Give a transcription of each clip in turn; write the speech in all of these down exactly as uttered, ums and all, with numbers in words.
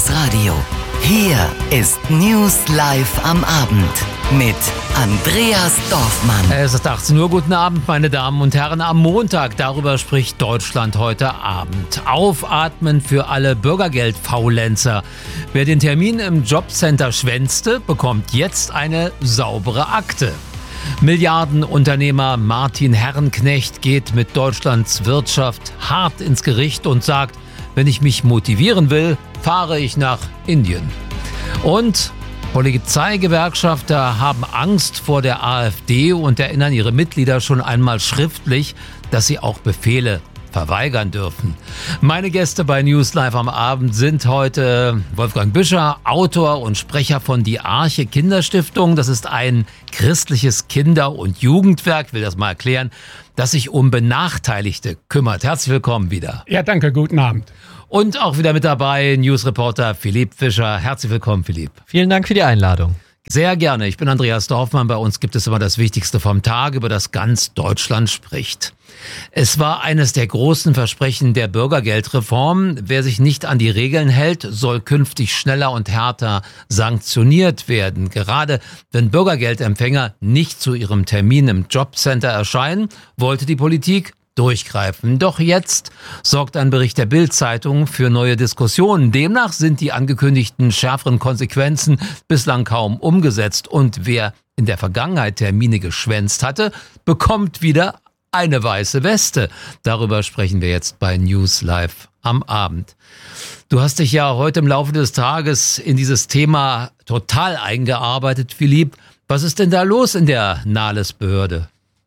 das Radio. Hier ist News Live am Abend mit Andreas Dorfmann. Es ist achtzehn Uhr. Guten Abend, meine Damen und Herren. Am Montag, darüber spricht Deutschland heute Abend. Aufatmen für alle Bürgergeldfaulenzer. Wer den Termin im Jobcenter schwänzte, bekommt jetzt eine saubere Akte. Milliardenunternehmer Martin Herrenknecht geht mit Deutschlands Wirtschaft hart ins Gericht und sagt, wenn ich mich motivieren will, fahre ich nach Indien. Und Polizeigewerkschafter haben Angst vor der AfD und erinnern ihre Mitglieder schon einmal schriftlich, dass sie auch Befehle verweigern dürfen. Meine Gäste bei News Live am Abend sind heute Wolfgang Büscher, Autor und Sprecher von Die Arche Kinderstiftung. Das ist ein christliches Kinder- und Jugendwerk, ich will das mal erklären, das sich um Benachteiligte kümmert. Herzlich willkommen wieder. Ja, danke, guten Abend. Und auch wieder mit dabei Newsreporter Philipp Fischer. Herzlich willkommen, Philipp. Vielen Dank für die Einladung. Sehr gerne. Ich bin Andreas Dorfmann. Bei uns gibt es immer das Wichtigste vom Tag, über das ganz Deutschland spricht. Es war eines der großen Versprechen der Bürgergeldreform. Wer sich nicht an die Regeln hält, soll künftig schneller und härter sanktioniert werden. Gerade wenn Bürgergeldempfänger nicht zu ihrem Termin im Jobcenter erscheinen, wollte die Politik durchgreifen. Doch jetzt sorgt ein Bericht der Bild-Zeitung für neue Diskussionen. Demnach sind die angekündigten schärferen Konsequenzen bislang kaum umgesetzt. Und wer in der Vergangenheit Termine geschwänzt hatte, bekommt wieder eine weiße Weste. Darüber sprechen wir jetzt bei News Live am Abend. Du hast dich ja heute im Laufe des Tages in dieses Thema total eingearbeitet, Philipp. Was ist denn da los in der Nahles-Behörde?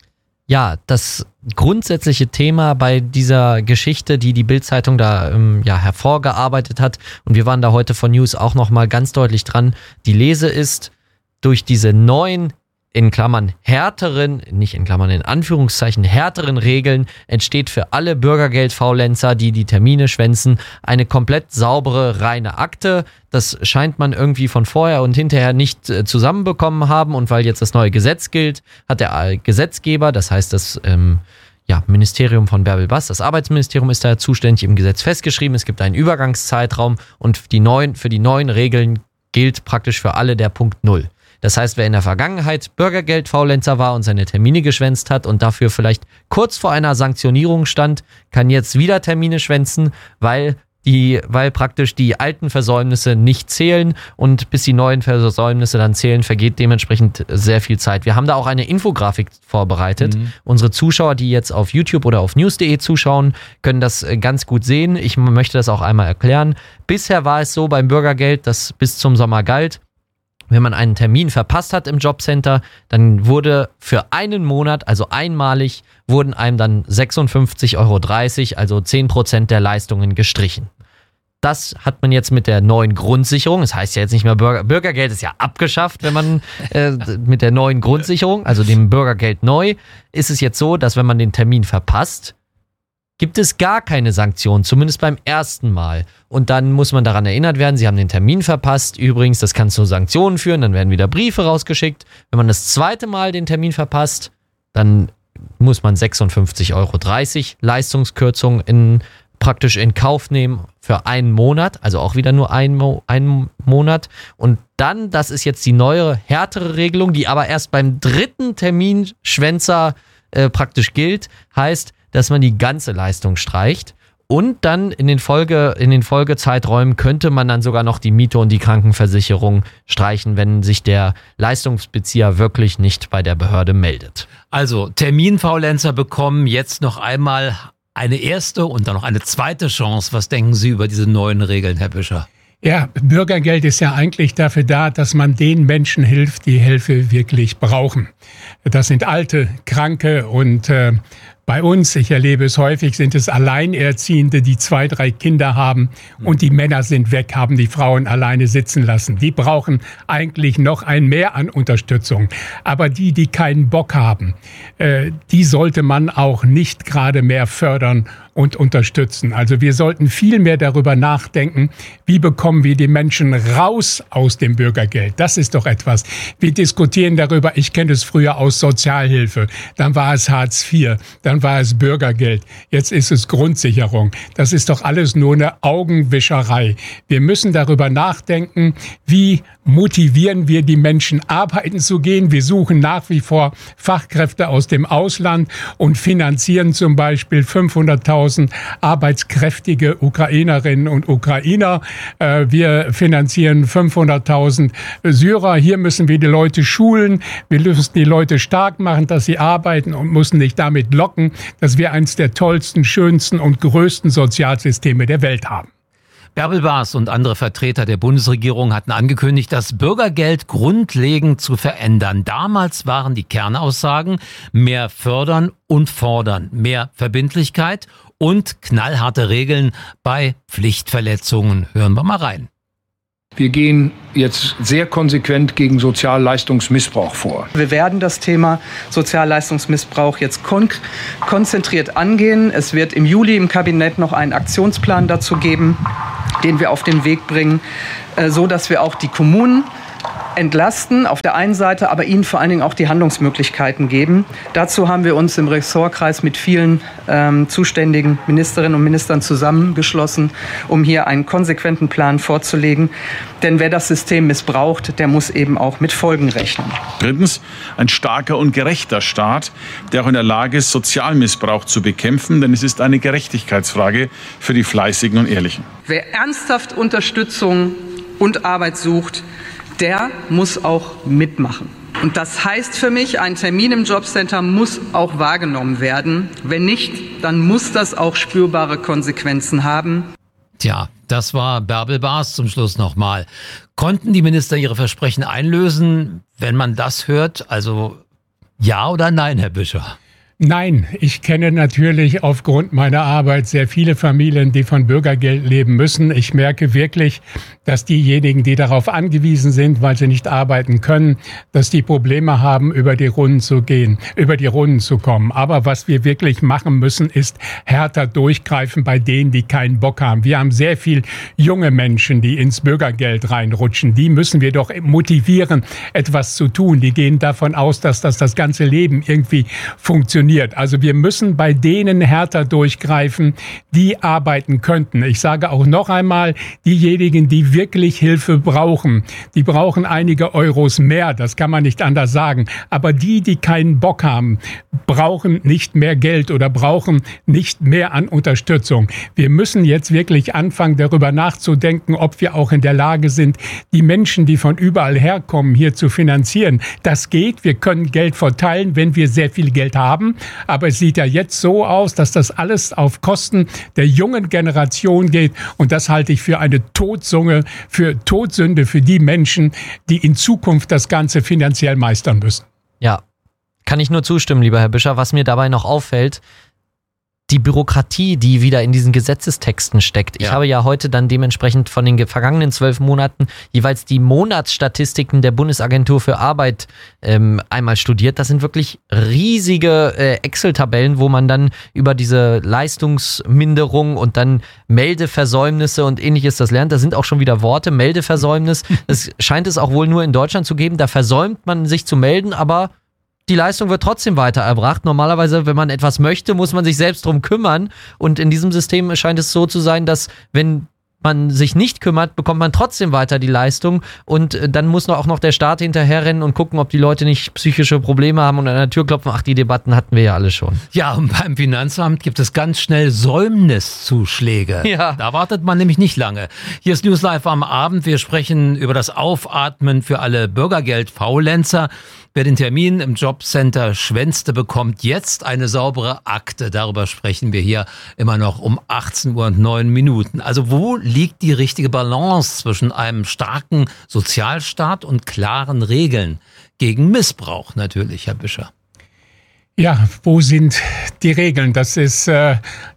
Ja, das grundsätzliche Thema bei dieser Geschichte, die die Bild-Zeitung da ähm, ja hervorgearbeitet hat, und wir waren da heute von News auch nochmal ganz deutlich dran, die Lese ist, durch diese neuen, in Klammern härteren, nicht in Klammern, in Anführungszeichen härteren Regeln entsteht für alle Bürgergeldfaulenzer, die die Termine schwänzen, eine komplett saubere, reine Akte. Das scheint man irgendwie von vorher und hinterher nicht äh, zusammenbekommen haben, und weil jetzt das neue Gesetz gilt, hat der Gesetzgeber, das heißt das ähm, ja, Ministerium von Bärbel Bass, das Arbeitsministerium ist da zuständig, im Gesetz festgeschrieben, es gibt einen Übergangszeitraum und die neuen, für die neuen Regeln gilt praktisch für alle der Punkt Null. Das heißt, wer in der Vergangenheit Bürgergeldfaulenzer war und seine Termine geschwänzt hat und dafür vielleicht kurz vor einer Sanktionierung stand, kann jetzt wieder Termine schwänzen, weil die, weil praktisch die alten Versäumnisse nicht zählen, und bis die neuen Versäumnisse dann zählen, vergeht dementsprechend sehr viel Zeit. Wir haben da auch eine Infografik vorbereitet. Mhm. Unsere Zuschauer, die jetzt auf YouTube oder auf news punkt de zuschauen, können das ganz gut sehen. Ich möchte das auch einmal erklären. Bisher war es so beim Bürgergeld, das bis zum Sommer galt, wenn man einen Termin verpasst hat im Jobcenter, dann wurde für einen Monat, also einmalig, wurden einem dann sechsundfünfzig Euro dreißig, also zehn Prozent der Leistungen gestrichen. Das hat man jetzt mit der neuen Grundsicherung, das heißt ja jetzt nicht mehr Bürger, Bürgergeld ist ja abgeschafft, wenn man äh, mit der neuen Grundsicherung, also dem Bürgergeld neu, ist es jetzt so, dass wenn man den Termin verpasst, gibt es gar keine Sanktion, zumindest beim ersten Mal. Und dann muss man daran erinnert werden, Sie haben den Termin verpasst. Übrigens, das kann zu Sanktionen führen, dann werden wieder Briefe rausgeschickt. Wenn man das zweite Mal den Termin verpasst, dann muss man sechsundfünfzig Euro dreißig Leistungskürzung in, praktisch in Kauf nehmen für einen Monat, also auch wieder nur einen, Mo- einen Monat. Und dann, das ist jetzt die neue, härtere Regelung, die aber erst beim dritten Terminschwänzer äh, praktisch gilt, heißt, dass man die ganze Leistung streicht, und dann in den Folge, in den Folgezeiträumen könnte man dann sogar noch die Miete und die Krankenversicherung streichen, wenn sich der Leistungsbezieher wirklich nicht bei der Behörde meldet. Also Terminfaulenzer bekommen jetzt noch einmal eine erste und dann noch eine zweite Chance. Was denken Sie über diese neuen Regeln, Herr Büscher? Ja, Bürgergeld ist ja eigentlich dafür da, dass man den Menschen hilft, die Hilfe wirklich brauchen. Das sind Alte, Kranke und äh, bei uns, ich erlebe es häufig, sind es Alleinerziehende, die zwei, drei Kinder haben und die Männer sind weg, haben die Frauen alleine sitzen lassen. Die brauchen eigentlich noch ein Mehr an Unterstützung. Aber die, die keinen Bock haben, äh, die sollte man auch nicht gerade mehr fördern und unterstützen. Also wir sollten viel mehr darüber nachdenken, wie bekommen wir die Menschen raus aus dem Bürgergeld. Das ist doch etwas. Wir diskutieren darüber, ich kenne es früher aus Sozialhilfe, dann war es Hartz vier, dann war es Bürgergeld, jetzt ist es Grundsicherung. Das ist doch alles nur eine Augenwischerei. Wir müssen darüber nachdenken, wie motivieren wir die Menschen, arbeiten zu gehen. Wir suchen nach wie vor Fachkräfte aus dem Ausland und finanzieren zum Beispiel fünfhunderttausend arbeitskräftige Ukrainerinnen und Ukrainer. Wir finanzieren fünfhunderttausend Syrer. Hier müssen wir die Leute schulen. Wir müssen die Leute stark machen, dass sie arbeiten und müssen nicht damit locken, dass wir eines der tollsten, schönsten und größten Sozialsysteme der Welt haben. Bärbel Baas und andere Vertreter der Bundesregierung hatten angekündigt, das Bürgergeld grundlegend zu verändern. Damals waren die Kernaussagen mehr fördern und fordern, mehr Verbindlichkeit und knallharte Regeln bei Pflichtverletzungen. Hören wir mal rein. Wir gehen jetzt sehr konsequent gegen Sozialleistungsmissbrauch vor. Wir werden das Thema Sozialleistungsmissbrauch jetzt kon- konzentriert angehen. Es wird im Juli im Kabinett noch einen Aktionsplan dazu geben, den wir auf den Weg bringen, äh, so dass wir auch die Kommunen entlasten auf der einen Seite, aber ihnen vor allen Dingen auch die Handlungsmöglichkeiten geben. Dazu haben wir uns im Ressortkreis mit vielen ähm, zuständigen Ministerinnen und Ministern zusammengeschlossen, um hier einen konsequenten Plan vorzulegen. Denn wer das System missbraucht, der muss eben auch mit Folgen rechnen. Drittens, ein starker und gerechter Staat, der auch in der Lage ist, Sozialmissbrauch zu bekämpfen, denn es ist eine Gerechtigkeitsfrage für die Fleißigen und Ehrlichen. Wer ernsthaft Unterstützung und Arbeit sucht, der muss auch mitmachen. Und das heißt für mich, ein Termin im Jobcenter muss auch wahrgenommen werden. Wenn nicht, dann muss das auch spürbare Konsequenzen haben. Tja, das war Bärbel Baas zum Schluss nochmal. Konnten die Minister ihre Versprechen einlösen, wenn man das hört? Also ja oder nein, Herr Büscher? Nein, ich kenne natürlich aufgrund meiner Arbeit sehr viele Familien, die von Bürgergeld leben müssen. Ich merke wirklich, dass diejenigen, die darauf angewiesen sind, weil sie nicht arbeiten können, dass die Probleme haben, über die Runden zu gehen, über die Runden zu kommen. Aber was wir wirklich machen müssen, ist härter durchgreifen bei denen, die keinen Bock haben. Wir haben sehr viel junge Menschen, die ins Bürgergeld reinrutschen. Die müssen wir doch motivieren, etwas zu tun. Die gehen davon aus, dass das das ganze Leben irgendwie funktioniert. Also wir müssen bei denen härter durchgreifen, die arbeiten könnten. Ich sage auch noch einmal, diejenigen, die wirklich Hilfe brauchen, die brauchen einige Euros mehr, das kann man nicht anders sagen. Aber die, die keinen Bock haben, brauchen nicht mehr Geld oder brauchen nicht mehr an Unterstützung. Wir müssen jetzt wirklich anfangen, darüber nachzudenken, ob wir auch in der Lage sind, die Menschen, die von überall herkommen, hier zu finanzieren. Das geht, wir können Geld verteilen, wenn wir sehr viel Geld haben. Aber es sieht ja jetzt so aus, dass das alles auf Kosten der jungen Generation geht. Und das halte ich für eine Todsünde, für Todsünde für die Menschen, die in Zukunft das Ganze finanziell meistern müssen. Ja, kann ich nur zustimmen, lieber Herr Büscher. Was mir dabei noch auffällt, die Bürokratie, die wieder in diesen Gesetzestexten steckt. Ich ja. habe ja heute dann dementsprechend von den vergangenen zwölf Monaten jeweils die Monatsstatistiken der Bundesagentur für Arbeit ähm, einmal studiert. Das sind wirklich riesige äh, Excel-Tabellen, wo man dann über diese Leistungsminderung und dann Meldeversäumnisse und ähnliches das lernt. Da sind auch schon wieder Worte, Meldeversäumnis. Das scheint es auch wohl nur in Deutschland zu geben. Da versäumt man sich zu melden, aber die Leistung wird trotzdem weiter erbracht. Normalerweise, wenn man etwas möchte, muss man sich selbst drum kümmern. Und in diesem System scheint es so zu sein, dass wenn man sich nicht kümmert, bekommt man trotzdem weiter die Leistung. Und dann muss auch noch der Staat hinterherrennen und gucken, ob die Leute nicht psychische Probleme haben und an der Tür klopfen. Ach, die Debatten hatten wir ja alle schon. Ja, und beim Finanzamt gibt es ganz schnell Säumniszuschläge. Ja. Da wartet man nämlich nicht lange. Hier ist News Live am Abend. Wir sprechen über das Aufatmen für alle Bürgergeld-Faulenzer. Wer den Termin im Jobcenter schwänzte, bekommt jetzt eine saubere Akte. Darüber sprechen wir hier immer noch um achtzehn Uhr und neun Minuten. Also wo liegt die richtige Balance zwischen einem starken Sozialstaat und klaren Regeln? Gegen Missbrauch natürlich, Herr Büscher. Ja, wo sind die Regeln? Das ist äh,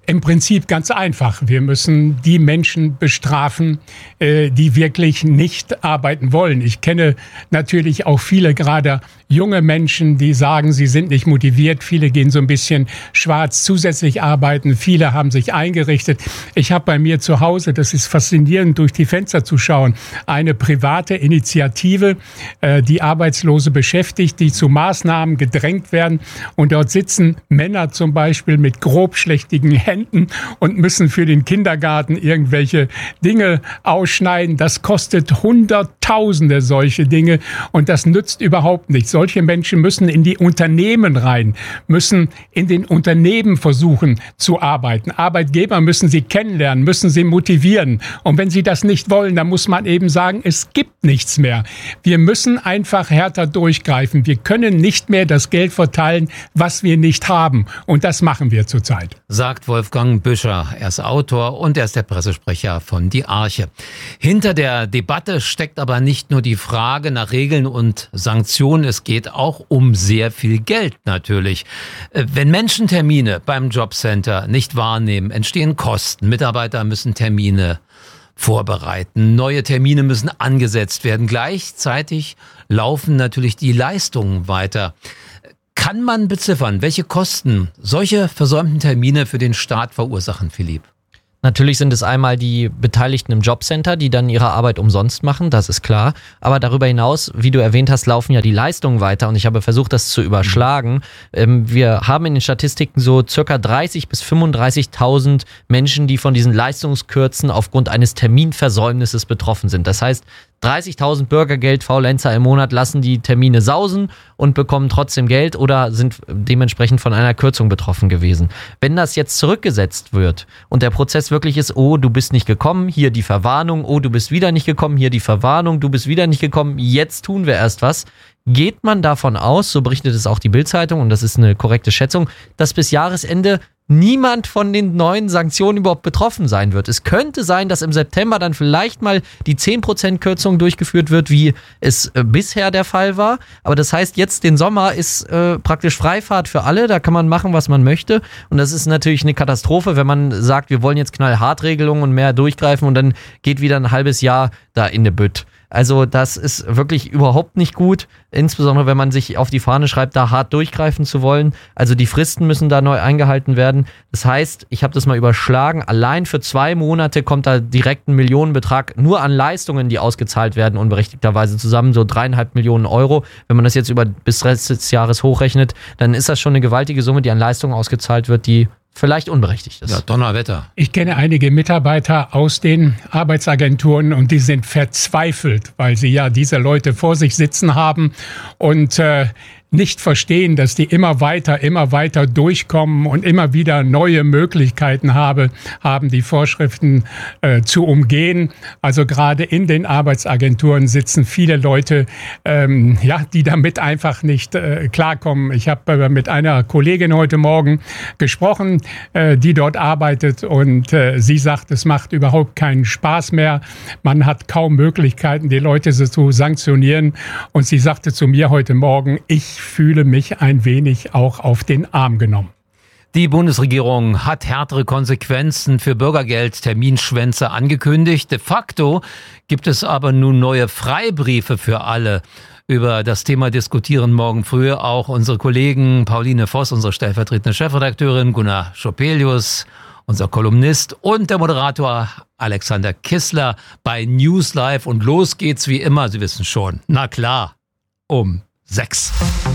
Im Prinzip ganz einfach. Wir müssen die Menschen bestrafen, äh, die wirklich nicht arbeiten wollen. Ich kenne natürlich auch viele, gerade junge Menschen, die sagen, sie sind nicht motiviert. Viele gehen so ein bisschen schwarz zusätzlich arbeiten. Viele haben sich eingerichtet. Ich habe bei mir zu Hause, das ist faszinierend, durch die Fenster zu schauen, eine private Initiative, äh, die Arbeitslose beschäftigt, die zu Maßnahmen gedrängt werden. Und dort sitzen Männer zum Beispiel mit grobschlächtigen Händen und müssen für den Kindergarten irgendwelche Dinge ausschneiden. Das kostet Hunderttausende solche Dinge und das nützt überhaupt nichts. Solche Menschen müssen in die Unternehmen rein, müssen in den Unternehmen versuchen zu arbeiten. Arbeitgeber müssen sie kennenlernen, müssen sie motivieren. Und wenn sie das nicht wollen, dann muss man eben sagen, es gibt nichts mehr. Wir müssen einfach härter durchgreifen. Wir können nicht mehr das Geld verteilen, was wir nicht haben. Und das machen wir zurzeit. Sagt Wolfgang Büscher. Er ist Autor und er ist der Pressesprecher von Die Arche. Hinter der Debatte steckt aber nicht nur die Frage nach Regeln und Sanktionen. Es geht auch um sehr viel Geld natürlich. Wenn Menschen Termine beim Jobcenter nicht wahrnehmen, entstehen Kosten. Mitarbeiter müssen Termine vorbereiten. Neue Termine müssen angesetzt werden. Gleichzeitig laufen natürlich die Leistungen weiter. Kann man beziffern, welche Kosten solche versäumten Termine für den Staat verursachen, Philipp? Natürlich sind es einmal die Beteiligten im Jobcenter, die dann ihre Arbeit umsonst machen, das ist klar. Aber darüber hinaus, wie du erwähnt hast, laufen ja die Leistungen weiter und ich habe versucht, das zu überschlagen. Ähm, wir haben in den Statistiken so circa dreißigtausend bis fünfunddreißigtausend Menschen, die von diesen Leistungskürzen aufgrund eines Terminversäumnisses betroffen sind. Das heißt, dreißigtausend Bürgergeld-Faulenzer im Monat lassen die Termine sausen und bekommen trotzdem Geld oder sind dementsprechend von einer Kürzung betroffen gewesen. Wenn das jetzt zurückgesetzt wird und der Prozess wirklich ist, oh, du bist nicht gekommen, hier die Verwarnung, oh, du bist wieder nicht gekommen, hier die Verwarnung, du bist wieder nicht gekommen, jetzt tun wir erst was, geht man davon aus, so berichtet es auch die Bild-Zeitung und das ist eine korrekte Schätzung, dass bis Jahresende niemand von den neuen Sanktionen überhaupt betroffen sein wird. Es könnte sein, dass im September dann vielleicht mal die zehn Prozent Kürzung durchgeführt wird, wie es äh, bisher der Fall war. Aber das heißt, jetzt den Sommer ist äh, praktisch Freifahrt für alle. Da kann man machen, was man möchte. Und das ist natürlich eine Katastrophe, wenn man sagt, wir wollen jetzt knallhart Regelungen und mehr durchgreifen und dann geht wieder ein halbes Jahr da in die Bütt. Also das ist wirklich überhaupt nicht gut, insbesondere wenn man sich auf die Fahne schreibt, da hart durchgreifen zu wollen. Also die Fristen müssen da neu eingehalten werden. Das heißt, ich habe das mal überschlagen, allein für zwei Monate kommt da direkt ein Millionenbetrag nur an Leistungen, die ausgezahlt werden, unberechtigterweise zusammen, so dreieinhalb Millionen Euro. Wenn man das jetzt über bis Rest des Jahres hochrechnet, dann ist das schon eine gewaltige Summe, die an Leistungen ausgezahlt wird, die vielleicht unberechtigt ist. Ja, Donnerwetter. Ich kenne einige Mitarbeiter aus den Arbeitsagenturen und die sind verzweifelt, weil sie ja diese Leute vor sich sitzen haben und äh, nicht verstehen, dass die immer weiter, immer weiter durchkommen und immer wieder neue Möglichkeiten habe, haben, die Vorschriften äh, zu umgehen. Also gerade in den Arbeitsagenturen sitzen viele Leute, ähm, ja, die damit einfach nicht äh, klarkommen. Ich habe äh, mit einer Kollegin heute Morgen gesprochen, äh, die dort arbeitet und äh, sie sagt, es macht überhaupt keinen Spaß mehr. Man hat kaum Möglichkeiten, die Leute so zu sanktionieren. Und sie sagte zu mir heute Morgen, ich fühle mich ein wenig auch auf den Arm genommen. Die Bundesregierung hat härtere Konsequenzen für Bürgergeld-Terminschwänzer angekündigt. De facto gibt es aber nun neue Freibriefe für alle. Über das Thema diskutieren morgen früh auch unsere Kollegen Pauline Voss, unsere stellvertretende Chefredakteurin, Gunnar Schopelius, unser Kolumnist und der Moderator Alexander Kissler bei News Live. Und los geht's wie immer, Sie wissen schon, na klar, um sechs.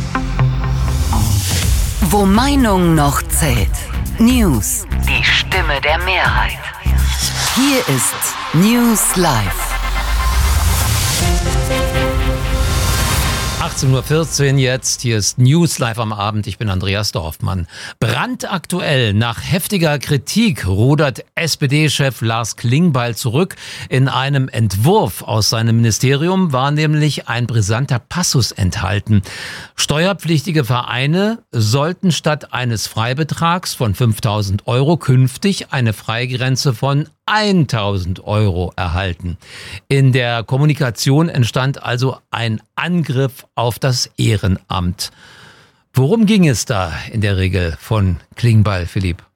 Wo Meinung noch zählt. News. Die Stimme der Mehrheit. Hier ist News Live. achtzehn Uhr vierzehn jetzt, hier ist News Live am Abend, ich bin Andreas Dorfmann. Brandaktuell, nach heftiger Kritik rudert S P D-Chef Lars Klingbeil zurück. In einem Entwurf aus seinem Ministerium war nämlich ein brisanter Passus enthalten. Steuerpflichtige Vereine sollten statt eines Freibetrags von fünftausend Euro künftig eine Freigrenze von tausend Euro erhalten. In der Kommunikation entstand also ein Angriff auf das Ehrenamt. Worum ging es da in der Regel von Klingbeil, Philipp?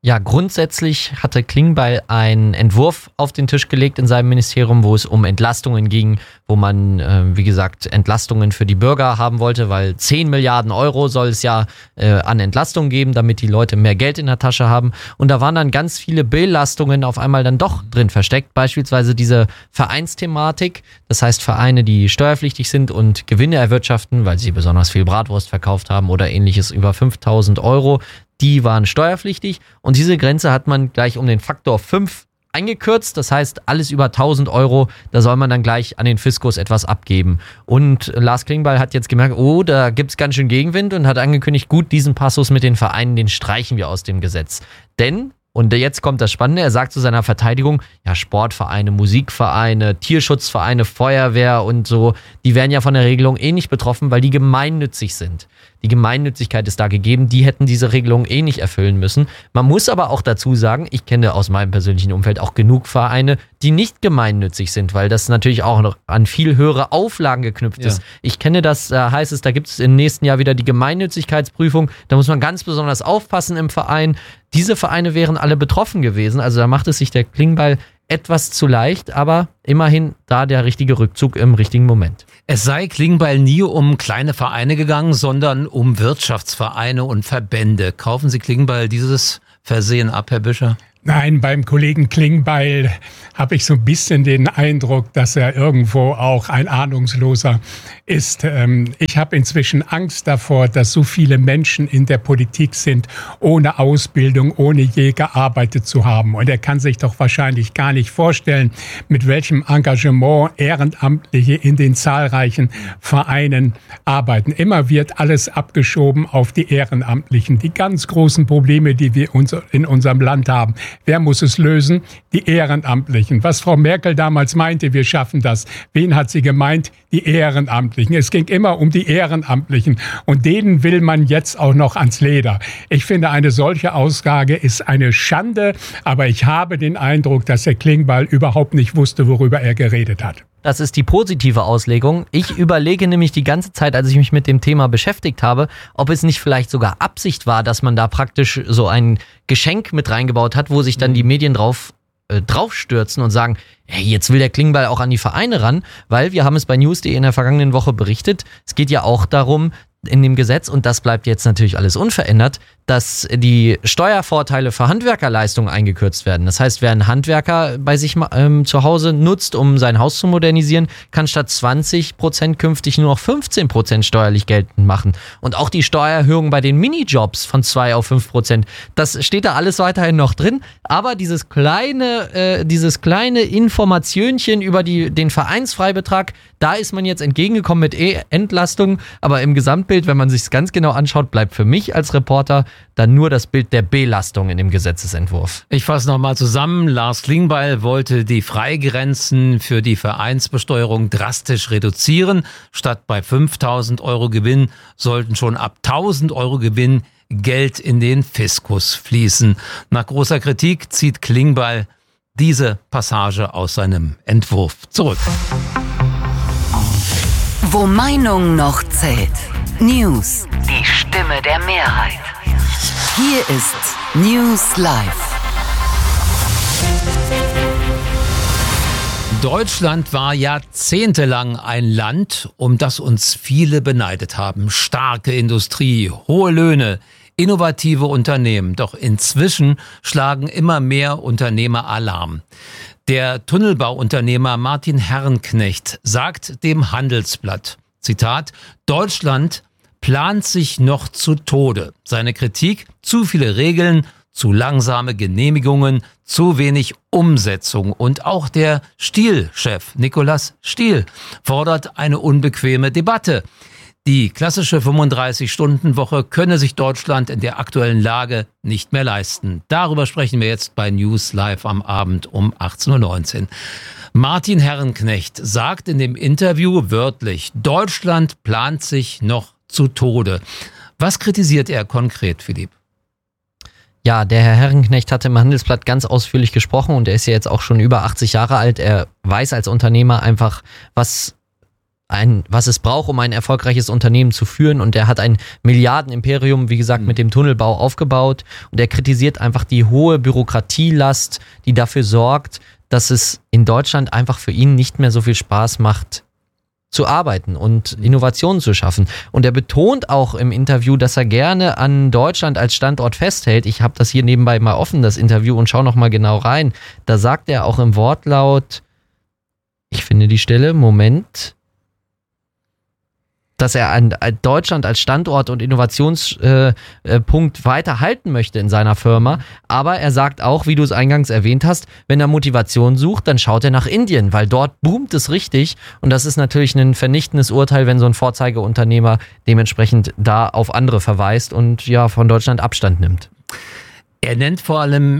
Ja, grundsätzlich hatte Klingbeil einen Entwurf auf den Tisch gelegt in seinem Ministerium, wo es um Entlastungen ging, wo man, äh, wie gesagt, Entlastungen für die Bürger haben wollte, weil zehn Milliarden Euro soll es ja äh, an Entlastungen geben, damit die Leute mehr Geld in der Tasche haben. Und da waren dann ganz viele Belastungen auf einmal dann doch drin versteckt, beispielsweise diese Vereinsthematik, das heißt Vereine, die steuerpflichtig sind und Gewinne erwirtschaften, weil sie besonders viel Bratwurst verkauft haben oder ähnliches über fünftausend Euro. Die waren steuerpflichtig und diese Grenze hat man gleich um den Faktor fünf eingekürzt. Das heißt, alles über tausend Euro, da soll man dann gleich an den Fiskus etwas abgeben. Und Lars Klingbeil hat jetzt gemerkt, oh, da gibt's ganz schön Gegenwind und hat angekündigt, gut, diesen Passus mit den Vereinen, den streichen wir aus dem Gesetz. Denn, und jetzt kommt das Spannende, er sagt zu seiner Verteidigung, ja, Sportvereine, Musikvereine, Tierschutzvereine, Feuerwehr und so, die werden ja von der Regelung eh nicht betroffen, weil die gemeinnützig sind. Die Gemeinnützigkeit ist da gegeben, die hätten diese Regelung eh nicht erfüllen müssen. Man muss aber auch dazu sagen, ich kenne aus meinem persönlichen Umfeld auch genug Vereine, die nicht gemeinnützig sind, weil das natürlich auch noch an viel höhere Auflagen geknüpft ja. ist. Ich kenne das, da heißt es, da gibt es im nächsten Jahr wieder die Gemeinnützigkeitsprüfung, da muss man ganz besonders aufpassen im Verein. Diese Vereine wären alle betroffen gewesen, also da macht es sich der Klingbeil etwas zu leicht, aber immerhin da der richtige Rückzug im richtigen Moment. Es sei Klingbeil nie um kleine Vereine gegangen, sondern um Wirtschaftsvereine und Verbände. Kaufen Sie Klingbeil dieses Versehen ab, Herr Büscher? Nein, beim Kollegen Klingbeil habe ich so ein bisschen den Eindruck, dass er irgendwo auch ein Ahnungsloser ist. Ich habe inzwischen Angst davor, dass so viele Menschen in der Politik sind, ohne Ausbildung, ohne je gearbeitet zu haben. Und er kann sich doch wahrscheinlich gar nicht vorstellen, mit welchem Engagement Ehrenamtliche in den zahlreichen Vereinen arbeiten. Immer wird alles abgeschoben auf die Ehrenamtlichen. Die ganz großen Probleme, die wir in unserem Land haben. Wer muss es lösen? Die Ehrenamtlichen. Was Frau Merkel damals meinte, wir schaffen das. Wen hat sie gemeint? Die Ehrenamtlichen. Es ging immer um die Ehrenamtlichen. Und denen will man jetzt auch noch ans Leder. Ich finde, eine solche Aussage ist eine Schande. Aber ich habe den Eindruck, dass Herr Klingbeil überhaupt nicht wusste, worüber er geredet hat. Das ist die positive Auslegung. Ich überlege nämlich die ganze Zeit, als ich mich mit dem Thema beschäftigt habe, ob es nicht vielleicht sogar Absicht war, dass man da praktisch so ein Geschenk mit reingebaut hat, wo sich dann die Medien drauf äh, draufstürzen und sagen, hey, jetzt will der Klingbeil auch an die Vereine ran, weil wir haben es bei news punkt de in der vergangenen Woche berichtet. Es geht ja auch darum, in dem Gesetz, und das bleibt jetzt natürlich alles unverändert, dass die Steuervorteile für Handwerkerleistungen eingekürzt werden. Das heißt, wer einen Handwerker bei sich ähm, zu Hause nutzt, um sein Haus zu modernisieren, kann statt zwanzig Prozent künftig nur noch fünfzehn Prozent steuerlich geltend machen. Und auch die Steuererhöhung bei den Minijobs von zwei auf fünf Prozent, das steht da alles weiterhin noch drin. Aber dieses kleine, äh, dieses kleine Informationchen über die, den Vereinsfreibetrag, da ist man jetzt entgegengekommen mit E-Entlastung. Aber im Gesamtbild, wenn man sich es ganz genau anschaut, bleibt für mich als Reporter dann nur das Bild der Belastung in dem Gesetzesentwurf. Ich fasse nochmal zusammen. Lars Klingbeil wollte die Freigrenzen für die Vereinsbesteuerung drastisch reduzieren. Statt bei fünftausend Euro Gewinn sollten schon ab tausend Euro Gewinn Geld in den Fiskus fließen. Nach großer Kritik zieht Klingbeil diese Passage aus seinem Entwurf zurück. Wo Meinung noch zählt. News. Die Stimme der Mehrheit. Hier ist News Live. Deutschland war jahrzehntelang ein Land, um das uns viele beneidet haben. Starke Industrie, hohe Löhne, innovative Unternehmen. Doch inzwischen schlagen immer mehr Unternehmer Alarm. Der Tunnelbauunternehmer Martin Herrenknecht sagt dem Handelsblatt, Zitat, Deutschland plant sich noch zu Tode. Seine Kritik, zu viele Regeln, zu langsame Genehmigungen, zu wenig Umsetzung. Und auch der Stihl-Chef Nicolas Stihl fordert eine unbequeme Debatte. Die klassische fünfunddreißig-Stunden-Woche könne sich Deutschland in der aktuellen Lage nicht mehr leisten. Darüber sprechen wir jetzt bei News Live am Abend um achtzehn Uhr neunzehn. Martin Herrenknecht sagt in dem Interview wörtlich, Deutschland plant sich noch zu Tode. Was kritisiert er konkret, Philipp? Ja, der Herr Herrenknecht hatte im Handelsblatt ganz ausführlich gesprochen und er ist ja jetzt auch schon über achtzig Jahre alt. Er weiß als Unternehmer einfach, was ein, was es braucht, um ein erfolgreiches Unternehmen zu führen. Und er hat ein Milliardenimperium, wie gesagt, mit dem Tunnelbau aufgebaut. Und er kritisiert einfach die hohe Bürokratielast, die dafür sorgt, dass es in Deutschland einfach für ihn nicht mehr so viel Spaß macht, zu arbeiten und Innovationen zu schaffen. Und er betont auch im Interview, dass er gerne an Deutschland als Standort festhält. Ich habe das hier nebenbei mal offen, das Interview, und schau noch mal genau rein. Da sagt er auch im Wortlaut, ich finde die Stelle, Moment, dass er an Deutschland als Standort und Innovationspunkt äh, weiter halten möchte in seiner Firma. Aber er sagt auch, wie du es eingangs erwähnt hast, wenn er Motivation sucht, dann schaut er nach Indien, weil dort boomt es richtig. Und das ist natürlich ein vernichtendes Urteil, wenn so ein Vorzeigeunternehmer dementsprechend da auf andere verweist und ja von Deutschland Abstand nimmt. Er nennt vor allem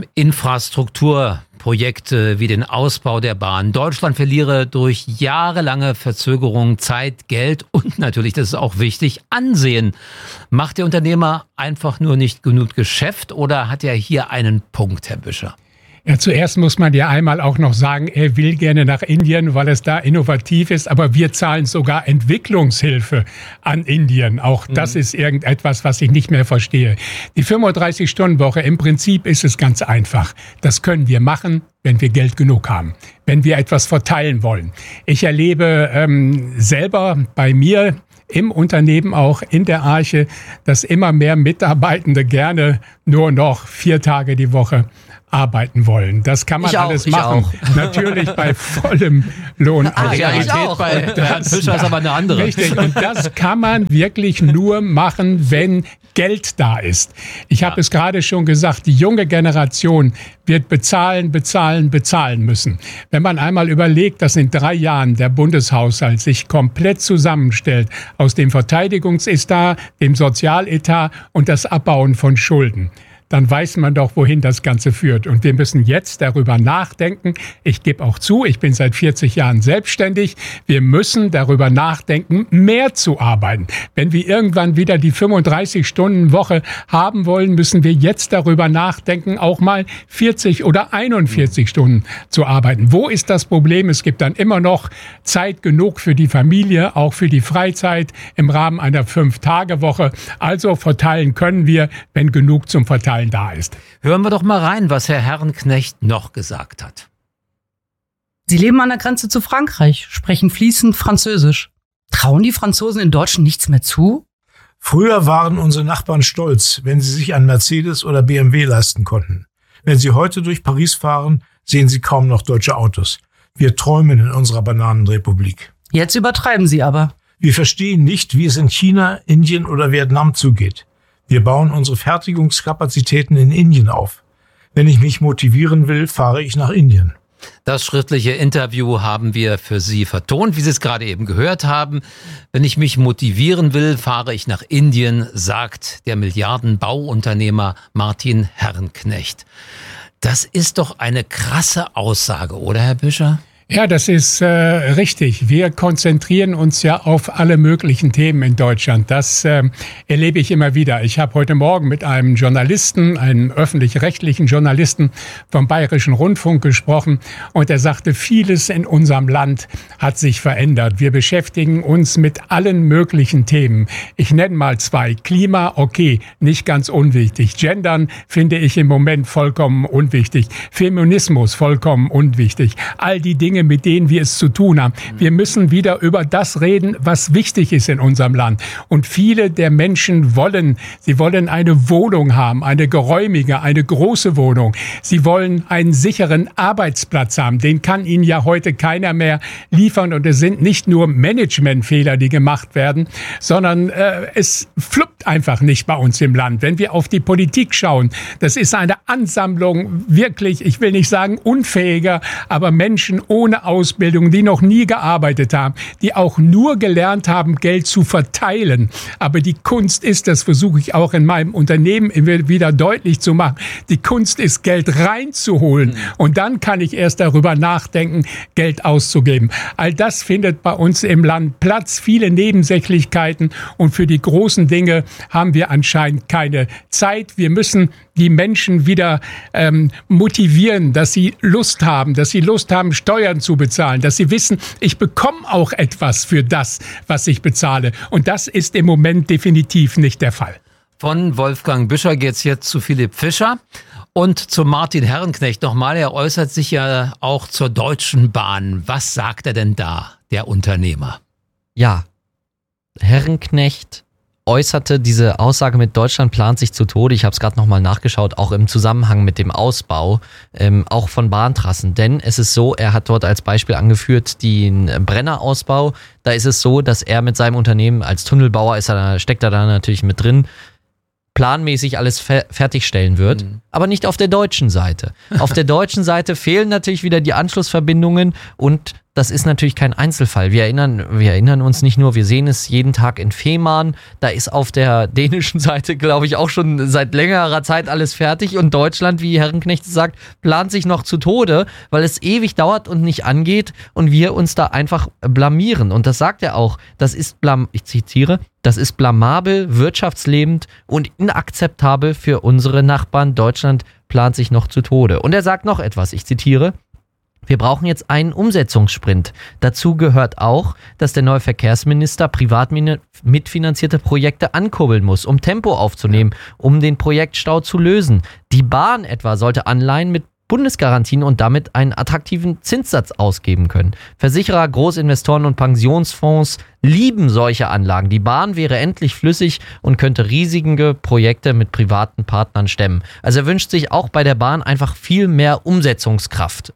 Infrastrukturprojekte wie den Ausbau der Bahn. Deutschland verliere durch jahrelange Verzögerung Zeit, Geld und natürlich, das ist auch wichtig, Ansehen. Macht der Unternehmer einfach nur nicht genug Geschäft oder hat er hier einen Punkt, Herr Büscher? Ja, zuerst muss man ja einmal auch noch sagen, er will gerne nach Indien, weil es da innovativ ist, aber wir zahlen sogar Entwicklungshilfe an Indien. Auch das mhm. ist irgendetwas, was ich nicht mehr verstehe. Die fünfunddreißig-Stunden-Woche, im Prinzip ist es ganz einfach. Das können wir machen, wenn wir Geld genug haben, wenn wir etwas verteilen wollen. Ich erlebe ähm, selber bei mir im Unternehmen, auch in der Arche, dass immer mehr Mitarbeitende gerne nur noch vier Tage die Woche arbeiten wollen. Das kann man ich alles auch, machen. Natürlich bei vollem Lohn. Ah, Die Realität ja, bei Herrn Fischer ist aber eine andere. Richtig. Und das kann man wirklich nur machen, wenn Geld da ist. Ich habe ja. es gerade schon gesagt, die junge Generation wird bezahlen, bezahlen, bezahlen müssen. Wenn man einmal überlegt, dass in drei Jahren der Bundeshaushalt sich komplett zusammenstellt aus dem Verteidigungsetat, dem Sozialetat und das Abbauen von Schulden, dann weiß man doch, wohin das Ganze führt. Und wir müssen jetzt darüber nachdenken. Ich gebe auch zu, ich bin seit vierzig Jahren selbstständig. Wir müssen darüber nachdenken, mehr zu arbeiten. Wenn wir irgendwann wieder die fünfunddreißig-Stunden-Woche haben wollen, müssen wir jetzt darüber nachdenken, auch mal vierzig oder einundvierzig Stunden zu arbeiten. Wo ist das Problem? Es gibt dann immer noch Zeit genug für die Familie, auch für die Freizeit im Rahmen einer Fünf-Tage-Woche. Also verteilen können wir, wenn genug zum Verteilen da ist. Hören wir doch mal rein, was Herr Herrenknecht noch gesagt hat. Sie leben an der Grenze zu Frankreich, sprechen fließend Französisch. Trauen die Franzosen in Deutschland nichts mehr zu? Früher waren unsere Nachbarn stolz, wenn sie sich ein Mercedes oder B M W leisten konnten. Wenn sie heute durch Paris fahren, sehen sie kaum noch deutsche Autos. Wir träumen in unserer Bananenrepublik. Jetzt übertreiben sie aber. Wir verstehen nicht, wie es in China, Indien oder Vietnam zugeht. Wir bauen unsere Fertigungskapazitäten in Indien auf. Wenn ich mich motivieren will, fahre ich nach Indien. Das schriftliche Interview haben wir für Sie vertont, wie Sie es gerade eben gehört haben. Wenn ich mich motivieren will, fahre ich nach Indien, sagt der Milliardenbauunternehmer Martin Herrenknecht. Das ist doch eine krasse Aussage, oder Herr Büscher? Ja, das ist äh, richtig. Wir konzentrieren uns ja auf alle möglichen Themen in Deutschland. Das äh, erlebe ich immer wieder. Ich habe heute Morgen mit einem Journalisten, einem öffentlich-rechtlichen Journalisten vom Bayerischen Rundfunk gesprochen und er sagte, vieles in unserem Land hat sich verändert. Wir beschäftigen uns mit allen möglichen Themen. Ich nenne mal zwei. Klima, okay, nicht ganz unwichtig. Gendern finde ich im Moment vollkommen unwichtig. Feminismus vollkommen unwichtig. All die Dinge, mit denen wir es zu tun haben. Wir müssen wieder über das reden, was wichtig ist in unserem Land. Und viele der Menschen wollen, sie wollen eine Wohnung haben, eine geräumige, eine große Wohnung. Sie wollen einen sicheren Arbeitsplatz haben. Den kann ihnen ja heute keiner mehr liefern. Und es sind nicht nur Managementfehler, die gemacht werden, sondern äh, es fluppt einfach nicht bei uns im Land. Wenn wir auf die Politik schauen, das ist eine Ansammlung wirklich, ich will nicht sagen unfähiger, aber Menschen ohne Ausbildung, die noch nie gearbeitet haben, die auch nur gelernt haben, Geld zu verteilen. Aber die Kunst ist, das versuche ich auch in meinem Unternehmen wieder deutlich zu machen, die Kunst ist, Geld reinzuholen. Mhm. Und dann kann ich erst darüber nachdenken, Geld auszugeben. All das findet bei uns im Land Platz, viele Nebensächlichkeiten. Und für die großen Dinge haben wir anscheinend keine Zeit. Wir müssen die Menschen wieder ähm, motivieren, dass sie Lust haben, dass sie Lust haben, Steuern zu bezahlen, dass sie wissen, ich bekomme auch etwas für das, was ich bezahle. Und das ist im Moment definitiv nicht der Fall. Von Wolfgang Büscher geht's jetzt zu Philipp Fischer und zu Martin Herrenknecht nochmal. Er äußert sich ja auch zur Deutschen Bahn. Was sagt er denn da, der Unternehmer? Ja, Herrenknecht äußerte diese Aussage mit Deutschland plant sich zu Tode. Ich habe es gerade nochmal nachgeschaut, auch im Zusammenhang mit dem Ausbau, ähm, auch von Bahntrassen. Denn es ist so, er hat dort als Beispiel angeführt den Brennerausbau. Da ist es so, dass er mit seinem Unternehmen als Tunnelbauer, ist er, steckt er da natürlich mit drin, planmäßig alles fer- fertigstellen wird, mhm. aber nicht auf der deutschen Seite. Auf der deutschen Seite fehlen natürlich wieder die Anschlussverbindungen und das ist natürlich kein Einzelfall. Wir erinnern, wir erinnern uns nicht nur, wir sehen es jeden Tag in Fehmarn, da ist auf der dänischen Seite, glaube ich, auch schon seit längerer Zeit alles fertig und Deutschland, wie Herrenknecht sagt, plant sich noch zu Tode, weil es ewig dauert und nicht angeht und wir uns da einfach blamieren. Und das sagt er auch, das ist, blam, ich zitiere, das ist blamabel, wirtschaftslebend und inakzeptabel für unsere Nachbarn. Deutschland plant sich noch zu Tode. Und er sagt noch etwas, ich zitiere, wir brauchen jetzt einen Umsetzungssprint. Dazu gehört auch, dass der neue Verkehrsminister privat mitfinanzierte Projekte ankurbeln muss, um Tempo aufzunehmen, um den Projektstau zu lösen. Die Bahn etwa sollte Anleihen mit Bundesgarantien und damit einen attraktiven Zinssatz ausgeben können. Versicherer, Großinvestoren und Pensionsfonds lieben solche Anlagen. Die Bahn wäre endlich flüssig und könnte riesige Projekte mit privaten Partnern stemmen. Also er wünscht sich auch bei der Bahn einfach viel mehr Umsetzungskraft.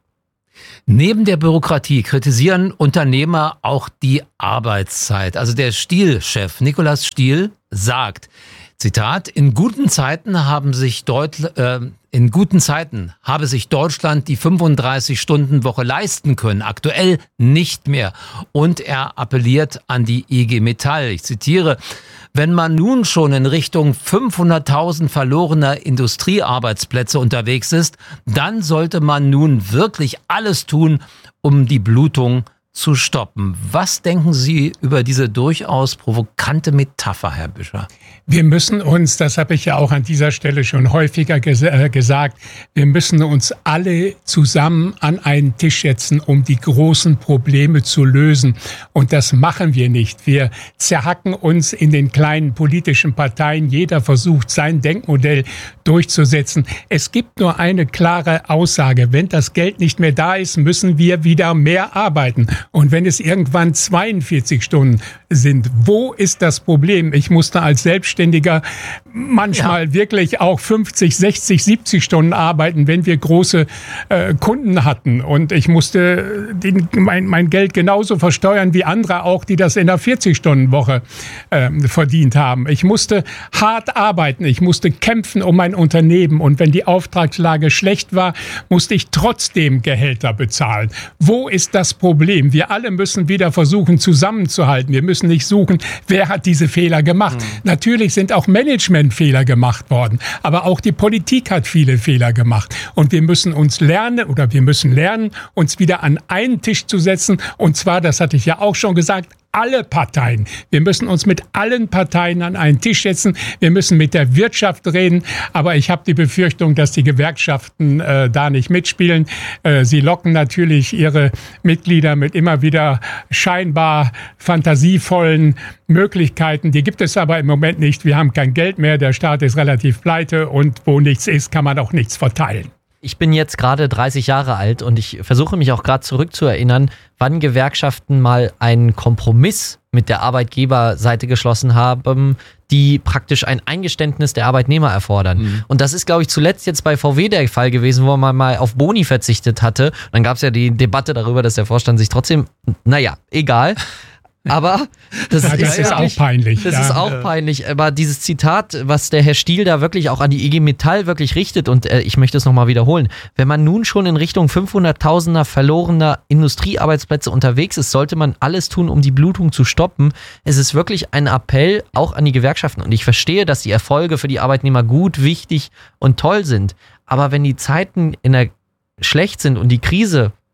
Neben der Bürokratie kritisieren Unternehmer auch die Arbeitszeit. Also der Stihl-Chef Nikolaus Stihl sagt, Zitat, in guten Zeiten haben sich Deut- äh, in guten Zeiten habe sich Deutschland die fünfunddreißig-Stunden-Woche leisten können, aktuell nicht mehr. Und er appelliert an die I G Metall. Ich zitiere, wenn man nun schon in Richtung fünfhunderttausend verlorener Industriearbeitsplätze unterwegs ist, dann sollte man nun wirklich alles tun, um die Blutung zu stoppen. Was denken Sie über diese durchaus provokante Metapher, Herr Büscher? Wir müssen uns, das habe ich ja auch an dieser Stelle schon häufiger ges- äh, gesagt, wir müssen uns alle zusammen an einen Tisch setzen, um die großen Probleme zu lösen. Und das machen wir nicht. Wir zerhacken uns in den kleinen politischen Parteien. Jeder versucht, sein Denkmodell durchzusetzen. Es gibt nur eine klare Aussage. Wenn das Geld nicht mehr da ist, müssen wir wieder mehr arbeiten. Und wenn es irgendwann zweiundvierzig Stunden sind, wo ist das Problem? Ich musste als Selbstständiger manchmal ja. wirklich auch fünfzig, sechzig, siebzig Stunden arbeiten, wenn wir große äh, Kunden hatten. Und ich musste den, mein, mein Geld genauso versteuern wie andere auch, die das in einer vierzig-Stunden-Woche äh, verdient haben. Ich musste hart arbeiten. Ich musste kämpfen um mein Unternehmen. Und wenn die Auftragslage schlecht war, musste ich trotzdem Gehälter bezahlen. Wo ist das Problem? Wir alle müssen wieder versuchen, zusammenzuhalten. Wir müssen nicht suchen, wer hat diese Fehler gemacht. Mhm. Natürlich sind auch Managementfehler gemacht worden, aber auch die Politik hat viele Fehler gemacht. Und wir müssen uns lernen, oder wir müssen lernen, uns wieder an einen Tisch zu setzen. Und zwar, das hatte ich ja auch schon gesagt, alle Parteien. Wir müssen uns mit allen Parteien an einen Tisch setzen. Wir müssen mit der Wirtschaft reden. Aber ich habe die Befürchtung, dass die Gewerkschaften äh, da nicht mitspielen. Äh, sie locken natürlich ihre Mitglieder mit immer wieder scheinbar fantasievollen Möglichkeiten. Die gibt es aber im Moment nicht. Wir haben kein Geld mehr. Der Staat ist relativ pleite. Und wo nichts ist, kann man auch nichts verteilen. Ich bin jetzt gerade dreißig Jahre alt und ich versuche mich auch gerade zurückzuerinnern, wann Gewerkschaften mal einen Kompromiss mit der Arbeitgeberseite geschlossen haben, die praktisch ein Eingeständnis der Arbeitnehmer erfordern. Mhm. Und das ist, glaube ich, zuletzt jetzt bei V W der Fall gewesen, wo man mal auf Boni verzichtet hatte. Und dann gab es ja die Debatte darüber, dass der Vorstand sich trotzdem, naja, egal. Aber das, ja, das ist, ist auch peinlich. Das ja. ist auch peinlich. Aber dieses Zitat, was der Herr Stiel da wirklich auch an die I G Metall wirklich richtet, und äh, ich möchte es nochmal wiederholen, wenn man nun schon in Richtung fünfhunderttausender verlorener Industriearbeitsplätze unterwegs ist, sollte man alles tun, um die Blutung zu stoppen. Es ist wirklich ein Appell auch an die Gewerkschaften. Und ich verstehe, dass die Erfolge für die Arbeitnehmer gut, wichtig und toll sind. Aber wenn die Zeiten in der schlecht sind und die Krise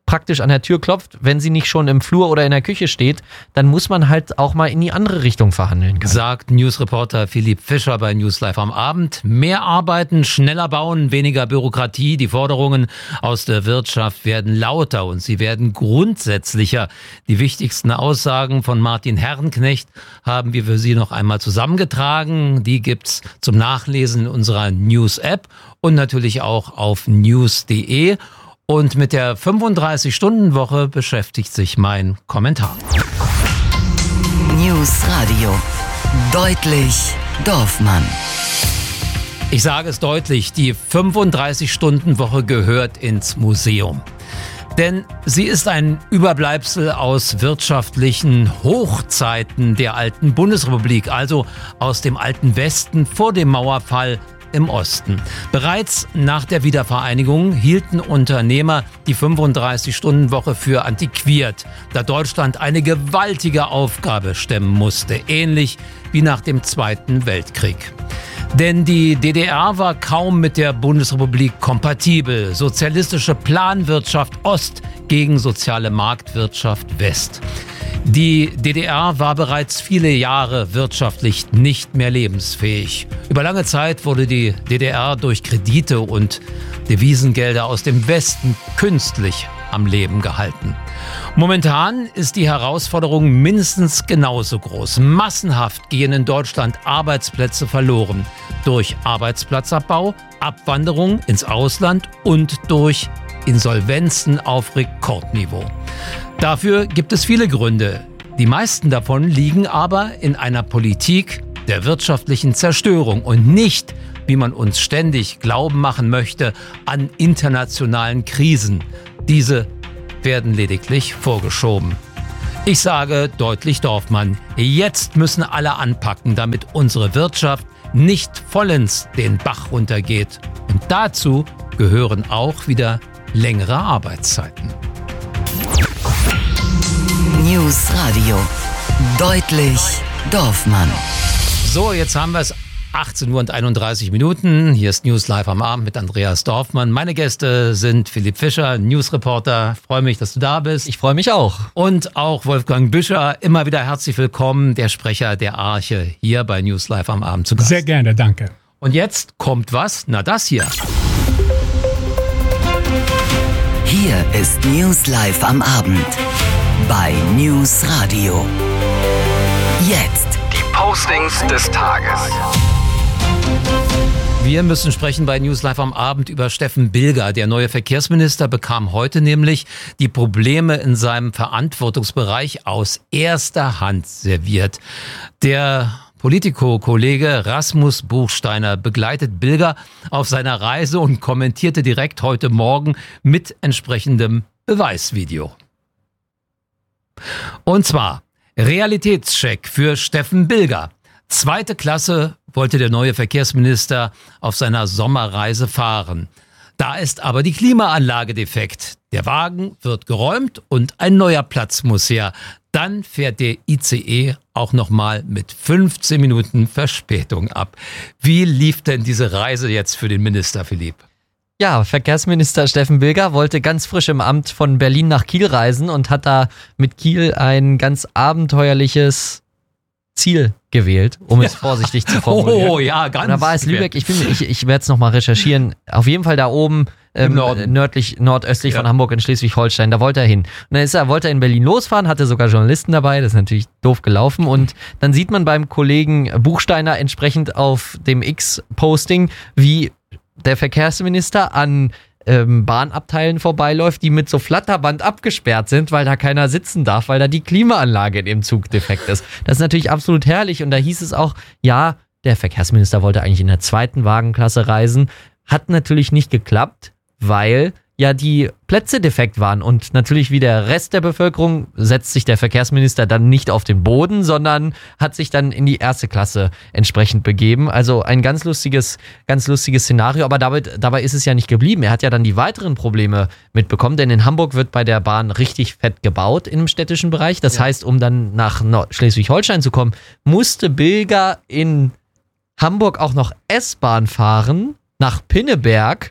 praktisch an der Tür klopft, wenn sie nicht schon im Flur oder in der Küche steht, dann muss man halt auch mal in die andere Richtung verhandeln können. Sagt Newsreporter Philipp Fischer bei News Live am Abend. Mehr arbeiten, schneller bauen, weniger Bürokratie. Die Forderungen aus der Wirtschaft werden lauter und sie werden grundsätzlicher. Die wichtigsten Aussagen von Martin Herrenknecht haben wir für Sie noch einmal zusammengetragen. Die gibt's zum Nachlesen in unserer News-App und natürlich auch auf news punkt de. Und mit der fünfunddreißig-Stunden-Woche beschäftigt sich mein Kommentar. News Radio. Deutlich Dorfmann. Ich sage es deutlich, die fünfunddreißig-Stunden-Woche gehört ins Museum. Denn sie ist ein Überbleibsel aus wirtschaftlichen Hochzeiten der alten Bundesrepublik, also aus dem alten Westen vor dem Mauerfall im Osten. Bereits nach der Wiedervereinigung hielten Unternehmer die fünfunddreißig-Stunden-Woche für antiquiert, da Deutschland eine gewaltige Aufgabe stemmen musste, ähnlich wie nach dem Zweiten Weltkrieg. Denn die D D R war kaum mit der Bundesrepublik kompatibel. Sozialistische Planwirtschaft Ost gegen soziale Marktwirtschaft West. Die D D R war bereits viele Jahre wirtschaftlich nicht mehr lebensfähig. Über lange Zeit wurde die D D R durch Kredite und Devisengelder aus dem Westen künstlich am Leben gehalten. Momentan ist die Herausforderung mindestens genauso groß. Massenhaft gehen in Deutschland Arbeitsplätze verloren. Durch Arbeitsplatzabbau, Abwanderung ins Ausland und durch Insolvenzen auf Rekordniveau. Dafür gibt es viele Gründe. Die meisten davon liegen aber in einer Politik der wirtschaftlichen Zerstörung und nicht, wie man uns ständig glauben machen möchte, an internationalen Krisen. Diese werden lediglich vorgeschoben. Ich sage deutlich Dorfmann, jetzt müssen alle anpacken, damit unsere Wirtschaft nicht vollends den Bach runtergeht. Und dazu gehören auch wieder längere Arbeitszeiten. News Radio. Deutlich Dorfmann. So, jetzt haben wir es. achtzehn Uhr und einunddreißig Minuten. Hier ist News Live am Abend mit Andreas Dorfmann. Meine Gäste sind Philipp Fischer, Newsreporter. Freue mich, dass du da bist. Ich freue mich auch. Und auch Wolfgang Büscher. Immer wieder herzlich willkommen, der Sprecher der Arche hier bei News Live am Abend zu Gast. Sehr gerne, danke. Und jetzt kommt was? Na, das hier. Hier ist News Live am Abend bei News Radio. Jetzt die Postings des Tages. Wir müssen sprechen bei News Live am Abend über Steffen Bilger. Der neue Verkehrsminister bekam heute nämlich die Probleme in seinem Verantwortungsbereich aus erster Hand serviert. Der Politico-Kollege Rasmus Buchsteiner begleitet Bilger auf seiner Reise und kommentierte direkt heute Morgen mit entsprechendem Beweisvideo. Und zwar Realitätscheck für Steffen Bilger. Zweite Klasse wollte der neue Verkehrsminister auf seiner Sommerreise fahren. Da ist aber die Klimaanlage defekt. Der Wagen wird geräumt und ein neuer Platz muss her. Dann fährt der I C E auch nochmal mit fünfzehn Minuten Verspätung ab. Wie lief denn diese Reise jetzt für den Minister, Philipp? Ja, Verkehrsminister Steffen Bilger wollte ganz frisch im Amt von Berlin nach Kiel reisen und hat da mit Kiel ein ganz abenteuerliches Ziel gewählt, um es vorsichtig zu formulieren. Oh ja, ganz. Und da war es Lübeck, ich, bin, ich, ich werde es nochmal recherchieren, auf jeden Fall da oben ähm, nördlich, nordöstlich ja. von Hamburg in Schleswig-Holstein, da wollte er hin. Und dann ist er, wollte er in Berlin losfahren, hatte sogar Journalisten dabei, das ist natürlich doof gelaufen und dann sieht man beim Kollegen Buchsteiner entsprechend auf dem X-Posting, wie der Verkehrsminister an ähm, Bahnabteilen vorbeiläuft, die mit so Flatterband abgesperrt sind, weil da keiner sitzen darf, weil da die Klimaanlage in dem Zug defekt ist. Das ist natürlich absolut herrlich und da hieß es auch, ja, der Verkehrsminister wollte eigentlich in der zweiten Wagenklasse reisen, hat natürlich nicht geklappt, weil ja die Plätze defekt waren und natürlich wie der Rest der Bevölkerung setzt sich der Verkehrsminister dann nicht auf den Boden, sondern hat sich dann in die erste Klasse entsprechend begeben. Also ein ganz lustiges, ganz lustiges Szenario, aber dabei, dabei ist es ja nicht geblieben. Er hat ja dann die weiteren Probleme mitbekommen, denn in Hamburg wird bei der Bahn richtig fett gebaut im städtischen Bereich. Das ja. heißt, um dann nach Nord- Schleswig-Holstein zu kommen, musste Bilger in Hamburg auch noch S-Bahn fahren nach Pinneberg,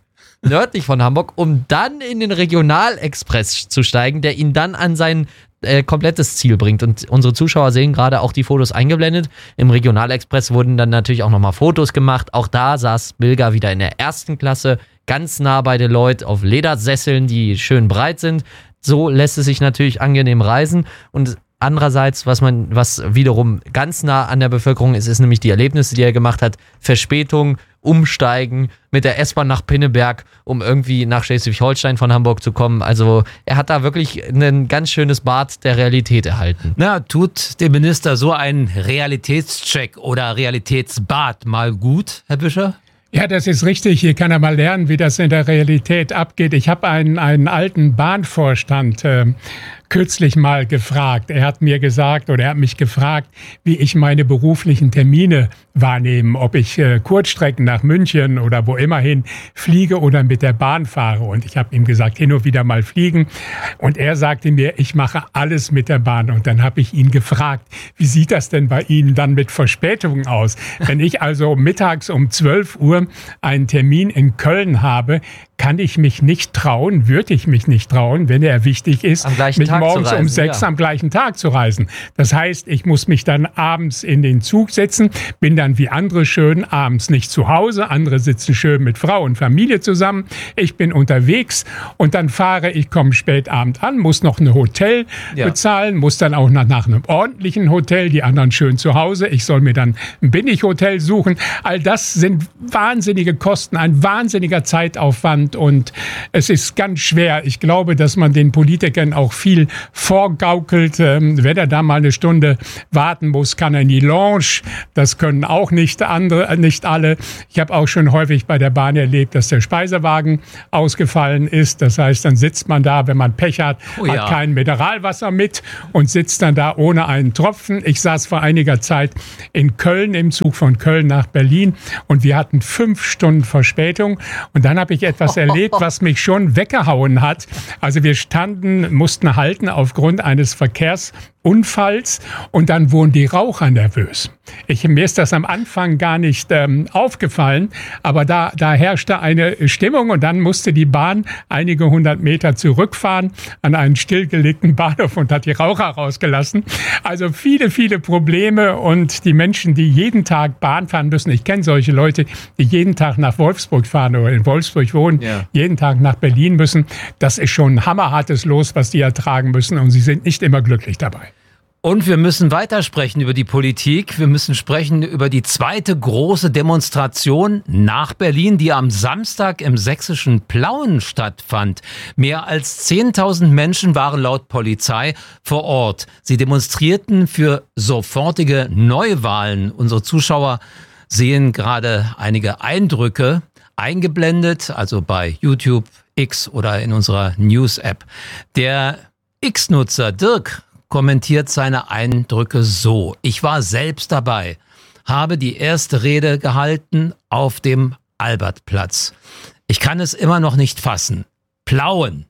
nördlich von Hamburg, um dann in den Regionalexpress zu steigen, der ihn dann an sein äh, komplettes Ziel bringt. Und unsere Zuschauer sehen gerade auch die Fotos eingeblendet. Im Regionalexpress wurden dann natürlich auch nochmal Fotos gemacht. Auch da saß Bilger wieder in der ersten Klasse, ganz nah bei Deloitte auf Ledersesseln, die schön breit sind. So lässt es sich natürlich angenehm reisen. Und andererseits, was man, was wiederum ganz nah an der Bevölkerung ist, ist nämlich die Erlebnisse, die er gemacht hat. Verspätung, Umsteigen mit der S-Bahn nach Pinneberg, um irgendwie nach Schleswig-Holstein von Hamburg zu kommen. Also er hat da wirklich ein ganz schönes Bad der Realität erhalten. Na, tut dem Minister so ein Realitätscheck oder Realitätsbad mal gut, Herr Büscher? Ja, das ist richtig. Hier kann er mal lernen, wie das in der Realität abgeht. Ich habe einen, einen alten Bahnvorstand äh, kürzlich mal gefragt. Er hat mir gesagt oder er hat mich gefragt, wie ich meine beruflichen Termine wahrnehme, ob ich äh, Kurzstrecken nach München oder wo immer hin fliege oder mit der Bahn fahre. Und ich habe ihm gesagt, hin und wieder mal fliegen. Und er sagte mir, ich mache alles mit der Bahn. Und dann habe ich ihn gefragt, wie sieht das denn bei Ihnen dann mit Verspätungen aus? Wenn ich also mittags um zwölf Uhr einen Termin in Köln habe, kann ich mich nicht trauen, würde ich mich nicht trauen, wenn er wichtig ist, mich Tag morgens reisen, um sechs ja. am gleichen Tag zu reisen. Das heißt, ich muss mich dann abends in den Zug setzen, bin dann wie andere schön abends nicht zu Hause, andere sitzen schön mit Frau und Familie zusammen. Ich bin unterwegs und dann fahre ich, komme spät Abend an, muss noch ein Hotel ja. bezahlen, muss dann auch nach, nach einem ordentlichen Hotel, die anderen schön zu Hause. Ich soll mir dann ein Billighotel suchen. All das sind wahnsinnige Kosten, ein wahnsinniger Zeitaufwand und es ist ganz schwer. Ich glaube, dass man den Politikern auch viel vorgaukelt. Ähm, wenn er da mal eine Stunde warten muss, kann er in die Lounge. Das können auch nicht andere, nicht alle. Ich habe auch schon häufig bei der Bahn erlebt, dass der Speisewagen ausgefallen ist. Das heißt, dann sitzt man da, wenn man Pech hat, oh ja. hat kein Mineralwasser mit und sitzt dann da ohne einen Tropfen. Ich saß vor einiger Zeit in Köln im Zug von Köln nach Berlin und wir hatten fünf Stunden Verspätung. Und dann habe ich etwas erlebt, was mich schon weggehauen hat. Also wir standen, mussten halten aufgrund eines Verkehrsunfalls und dann wurden die Raucher nervös. Ich, mir ist das am Anfang gar nicht ähm, aufgefallen, aber da, da herrschte eine Stimmung und dann musste die Bahn einige hundert Meter zurückfahren an einen stillgelegten Bahnhof und hat die Raucher rausgelassen. Also viele, viele Probleme und die Menschen, die jeden Tag Bahn fahren müssen. Ich kenne solche Leute, die jeden Tag nach Wolfsburg fahren oder in Wolfsburg wohnen, ja. jeden Tag nach Berlin müssen. Das ist schon ein hammerhartes Los, was die ertragen müssen und sie sind nicht immer glücklich dabei. Und wir müssen weitersprechen über die Politik. Wir müssen sprechen über die zweite große Demonstration nach Berlin, die am Samstag im sächsischen Plauen stattfand. Mehr als zehntausend Menschen waren laut Polizei vor Ort. Sie demonstrierten für sofortige Neuwahlen. Unsere Zuschauer sehen gerade einige Eindrücke eingeblendet, also bei YouTube, X oder in unserer News-App. Der X-Nutzer Dirk kommentiert seine Eindrücke so: Ich war selbst dabei, habe die erste Rede gehalten auf dem Albertplatz. Ich kann es immer noch nicht fassen. Plauen.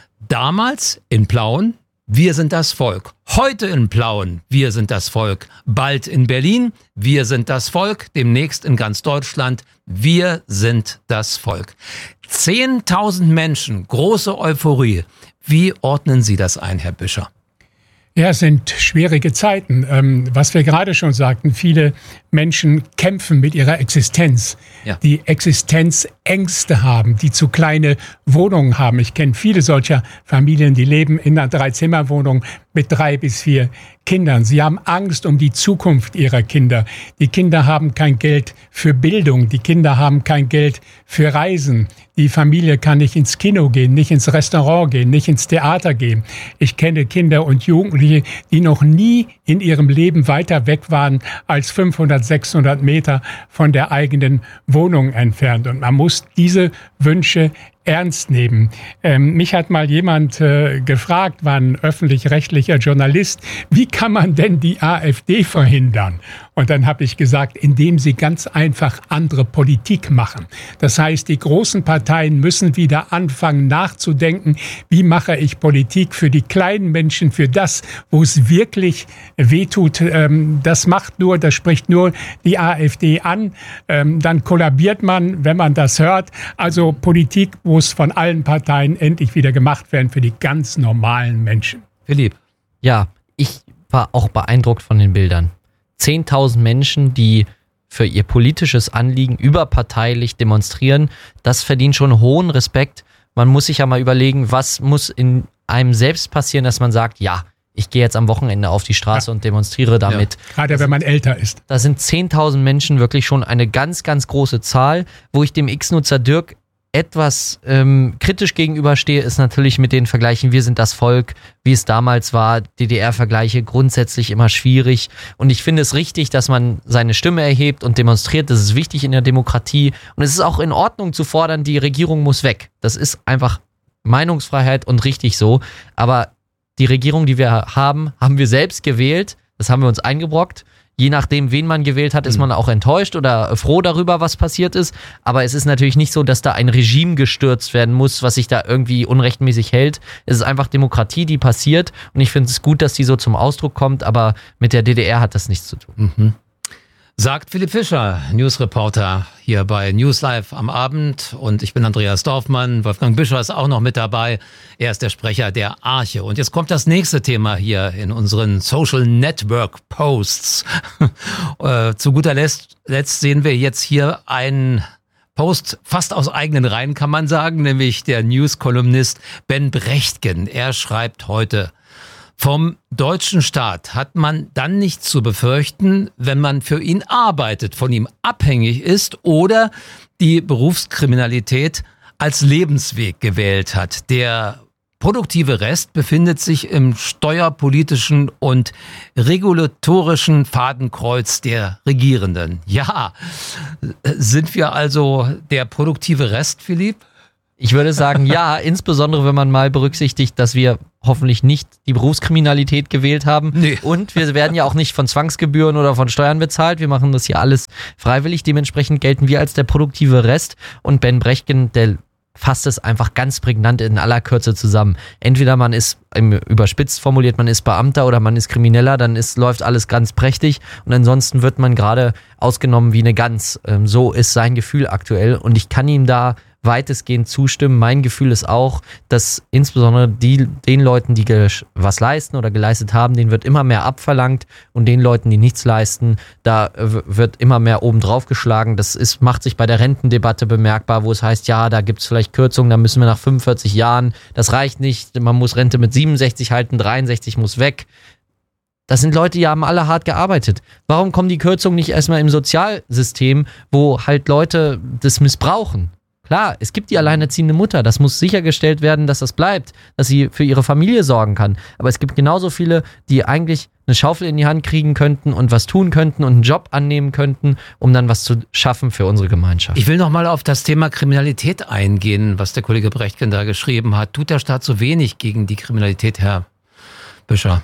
Damals in Plauen, wir sind das Volk. Heute in Plauen, wir sind das Volk. Bald in Berlin, wir sind das Volk. Demnächst in ganz Deutschland, wir sind das Volk. Zehntausend Menschen, große Euphorie. Wie ordnen Sie das ein, Herr Büscher? Ja, es sind schwierige Zeiten. Ähm, was wir gerade schon sagten, viele Menschen kämpfen mit ihrer Existenz, ja. die Existenzängste haben, die zu kleine Wohnungen haben. Ich kenne viele solcher Familien, die leben in einer Dreizimmerwohnung mit drei bis vier Kindern. Sie haben Angst um die Zukunft ihrer Kinder. Die Kinder haben kein Geld für Bildung. Die Kinder haben kein Geld für Reisen. Die Familie kann nicht ins Kino gehen, nicht ins Restaurant gehen, nicht ins Theater gehen. Ich kenne Kinder und Jugendliche, die noch nie in ihrem Leben weiter weg waren als fünfhundert, sechshundert Meter von der eigenen Wohnung entfernt. Und man muss diese Wünsche ernst nehmen. Ähm, mich hat mal jemand äh, gefragt, war ein öffentlich-rechtlicher Journalist, wie kann man denn die AfD verhindern? Und dann habe ich gesagt, indem sie ganz einfach andere Politik machen. Das heißt, die großen Parteien müssen wieder anfangen nachzudenken, wie mache ich Politik für die kleinen Menschen, für das, wo es wirklich wehtut. Ähm, das macht nur, das spricht nur die AfD an. Ähm, dann kollabiert man, wenn man das hört. Also Politik muss von allen Parteien endlich wieder gemacht werden für die ganz normalen Menschen. Philipp. Ja, ich war auch beeindruckt von den Bildern. zehntausend Menschen, die für ihr politisches Anliegen überparteilich demonstrieren, das verdient schon hohen Respekt. Man muss sich ja mal überlegen, was muss in einem selbst passieren, dass man sagt, ja, ich gehe jetzt am Wochenende auf die Straße ja. und demonstriere damit. Ja, gerade das wenn man älter ist. Da sind zehntausend Menschen wirklich schon eine ganz, ganz große Zahl. Wo ich dem X-Nutzer Dirk etwas ähm, kritisch gegenüberstehe, ist natürlich mit den Vergleichen, wir sind das Volk, wie es damals war, D D R-Vergleiche grundsätzlich immer schwierig. Und ich finde es richtig, dass man seine Stimme erhebt und demonstriert. Das ist wichtig in der Demokratie. Und es ist auch in Ordnung zu fordern, die Regierung muss weg. Das ist einfach Meinungsfreiheit und richtig so. Aber die Regierung, die wir haben, haben wir selbst gewählt. Das haben wir uns eingebrockt. Je nachdem, wen man gewählt hat, ist man auch enttäuscht oder froh darüber, was passiert ist. Aber es ist natürlich nicht so, dass da ein Regime gestürzt werden muss, was sich da irgendwie unrechtmäßig hält. Es ist einfach Demokratie, die passiert. Und ich finde es gut, dass die so zum Ausdruck kommt. Aber mit der D D R hat das nichts zu tun. Mhm. Sagt Philipp Fischer, Newsreporter hier bei News Live am Abend. Und ich bin Andreas Dorfmann. Wolfgang Büscher ist auch noch mit dabei. Er ist der Sprecher der Arche. Und jetzt kommt das nächste Thema hier in unseren Social Network Posts. äh, zu guter Letzt, letzt sehen wir jetzt hier einen Post fast aus eigenen Reihen, kann man sagen, nämlich der News-Kolumnist Ben Brechtgen. Er schreibt heute: Vom deutschen Staat hat man dann nichts zu befürchten, wenn man für ihn arbeitet, von ihm abhängig ist oder die Berufskriminalität als Lebensweg gewählt hat. Der produktive Rest befindet sich im steuerpolitischen und regulatorischen Fadenkreuz der Regierenden. Ja, sind wir also der produktive Rest, Philipp? Ich würde sagen, ja, insbesondere wenn man mal berücksichtigt, dass wir hoffentlich nicht die Berufskriminalität gewählt haben. Nee. Und wir werden ja auch nicht von Zwangsgebühren oder von Steuern bezahlt. Wir machen das hier alles freiwillig. Dementsprechend gelten wir als der produktive Rest. Und Ben Brechtgen, der fasst es einfach ganz prägnant in aller Kürze zusammen. Entweder man ist, überspitzt formuliert, man ist Beamter oder man ist Krimineller, dann ist, läuft alles ganz prächtig und ansonsten wird man gerade ausgenommen wie eine Gans. So ist sein Gefühl aktuell und ich kann ihm da weitestgehend zustimmen. Mein Gefühl ist auch, dass insbesondere die, den Leuten, die was leisten oder geleistet haben, denen wird immer mehr abverlangt und den Leuten, die nichts leisten, da wird immer mehr obendrauf geschlagen. Das ist, macht sich bei der Rentendebatte bemerkbar, wo es heißt, ja, da gibt es vielleicht Kürzungen, da müssen wir nach fünfundvierzig Jahren, das reicht nicht, man muss Rente mit siebenundsechzig halten, dreiundsechzig muss weg. Das sind Leute, die haben alle hart gearbeitet. Warum kommen die Kürzungen nicht erstmal im Sozialsystem, wo halt Leute das missbrauchen? Klar, es gibt die alleinerziehende Mutter, das muss sichergestellt werden, dass das bleibt, dass sie für ihre Familie sorgen kann. Aber es gibt genauso viele, die eigentlich eine Schaufel in die Hand kriegen könnten und was tun könnten und einen Job annehmen könnten, um dann was zu schaffen für unsere Gemeinschaft. Ich will noch mal auf das Thema Kriminalität eingehen, was der Kollege Brechtgen da geschrieben hat. Tut der Staat so wenig gegen die Kriminalität, Herr Büscher?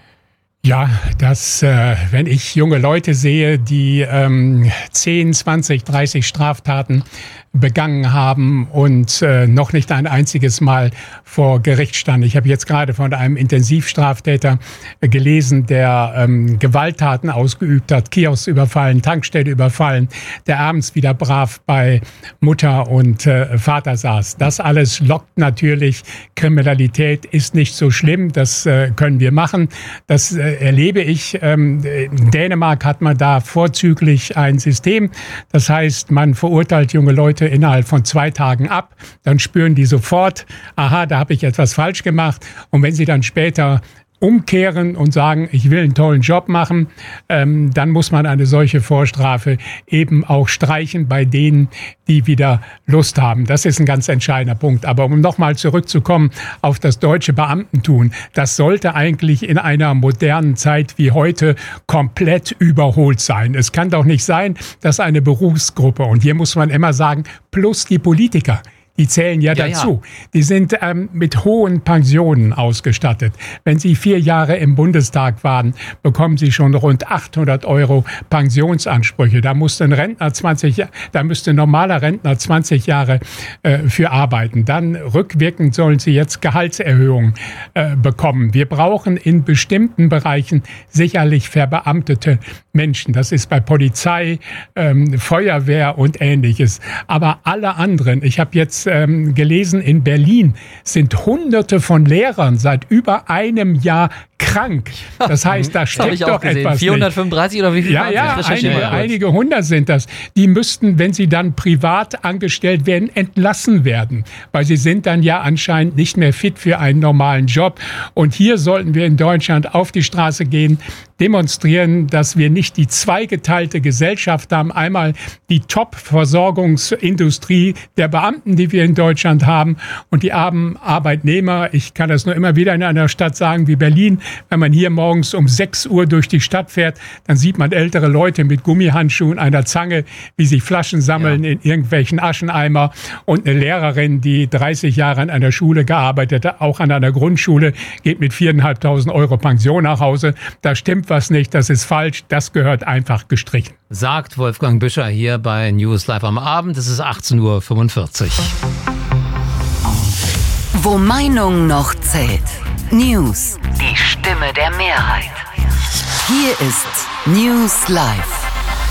Ja, dass, äh, wenn ich junge Leute sehe, die ähm, zehn, zwanzig, dreißig Straftaten begangen haben und äh, noch nicht ein einziges Mal vor Gericht standen. Ich habe jetzt gerade von einem Intensivstraftäter äh, gelesen, der ähm, Gewalttaten ausgeübt hat, Kiosk überfallen, Tankstelle überfallen, der abends wieder brav bei Mutter und äh, Vater saß. Das alles lockt natürlich. Kriminalität ist nicht so schlimm, das äh, können wir machen. Das äh, erlebe ich. Ähm, in Dänemark hat man da vorzüglich ein System. Das heißt, man verurteilt junge Leute innerhalb von zwei Tagen ab. Dann spüren die sofort, aha, da habe ich etwas falsch gemacht. Und wenn sie dann später umkehren und sagen, ich will einen tollen Job machen, ähm, dann muss man eine solche Vorstrafe eben auch streichen bei denen, die wieder Lust haben. Das ist ein ganz entscheidender Punkt. Aber um nochmal zurückzukommen auf das deutsche Beamtentum, das sollte eigentlich in einer modernen Zeit wie heute komplett überholt sein. Es kann doch nicht sein, dass eine Berufsgruppe, und hier muss man immer sagen, plus die Politiker, die zählen ja, ja dazu. Ja. Die sind ähm, mit hohen Pensionen ausgestattet. Wenn sie vier Jahre im Bundestag waren, bekommen sie schon rund achthundert Euro Pensionsansprüche. Da musste ein Rentner zwanzig, da müsste ein normaler Rentner zwanzig Jahre äh, für arbeiten. Dann rückwirkend sollen sie jetzt Gehaltserhöhungen äh, bekommen. Wir brauchen in bestimmten Bereichen sicherlich verbeamtete Menschen. Das ist bei Polizei, ähm, Feuerwehr und Ähnliches. Aber alle anderen, ich habe jetzt ähm, gelesen, in Berlin sind Hunderte von Lehrern seit über einem Jahr krank. Das heißt, da steckt doch etwas vierhundertfünfunddreißig nicht. oder wie viel? Ja, ja, einige, einige hundert sind das. Die müssten, wenn sie dann privat angestellt werden, entlassen werden. Weil sie sind dann ja anscheinend nicht mehr fit für einen normalen Job. Und hier sollten wir in Deutschland auf die Straße gehen, demonstrieren, dass wir nicht die zweigeteilte Gesellschaft haben. Einmal die Top-Versorgungsindustrie der Beamten, die wir in Deutschland haben, und die armen Arbeitnehmer. Ich kann das nur immer wieder in einer Stadt sagen wie Berlin. Wenn man hier morgens um sechs Uhr durch die Stadt fährt, dann sieht man ältere Leute mit Gummihandschuhen, einer Zange, wie sie Flaschen sammeln ja. in irgendwelchen Ascheneimer, und eine Lehrerin, die dreißig Jahre an einer Schule gearbeitet hat, auch an einer Grundschule, geht mit viertausendfünfhundert Euro Pension nach Hause. Da stimmt was nicht, das ist falsch, das gehört einfach gestrichen. Sagt Wolfgang Büscher hier bei News Live am Abend. Es ist achtzehn Uhr fünfundvierzig. Wo Meinung noch zählt. News. Die Stimme der Mehrheit. Hier ist News Live.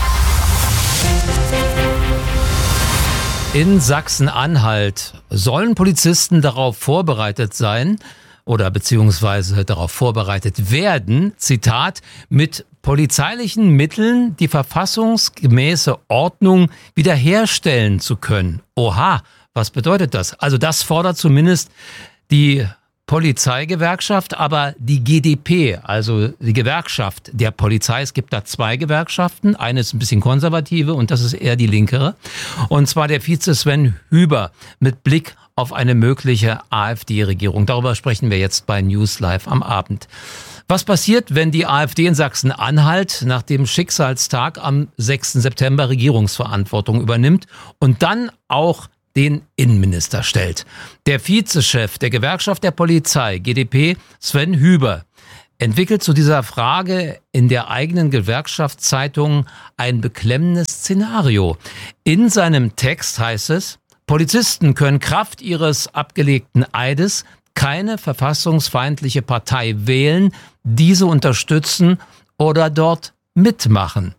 In Sachsen-Anhalt sollen Polizisten darauf vorbereitet sein, oder beziehungsweise darauf vorbereitet werden, Zitat, mit polizeilichen Mitteln die verfassungsgemäße Ordnung wiederherstellen zu können. Oha, was bedeutet das? Also das fordert zumindest die Polizeigewerkschaft, aber die G d P, also die Gewerkschaft der Polizei, es gibt da zwei Gewerkschaften, eine ist ein bisschen konservative und das ist eher die linkere, und zwar der Vize Sven Hüber mit Blick auf eine mögliche AfD-Regierung. Darüber sprechen wir jetzt bei News Live am Abend. Was passiert, wenn die AfD in Sachsen-Anhalt nach dem Schicksalstag am sechsten September Regierungsverantwortung übernimmt und dann auch den Innenminister stellt? Der Vizechef der Gewerkschaft der Polizei, G d P, Sven Hüber, entwickelt zu dieser Frage in der eigenen Gewerkschaftszeitung ein beklemmendes Szenario. In seinem Text heißt es: Polizisten können Kraft ihres abgelegten Eides keine verfassungsfeindliche Partei wählen, diese unterstützen oder dort mitmachen.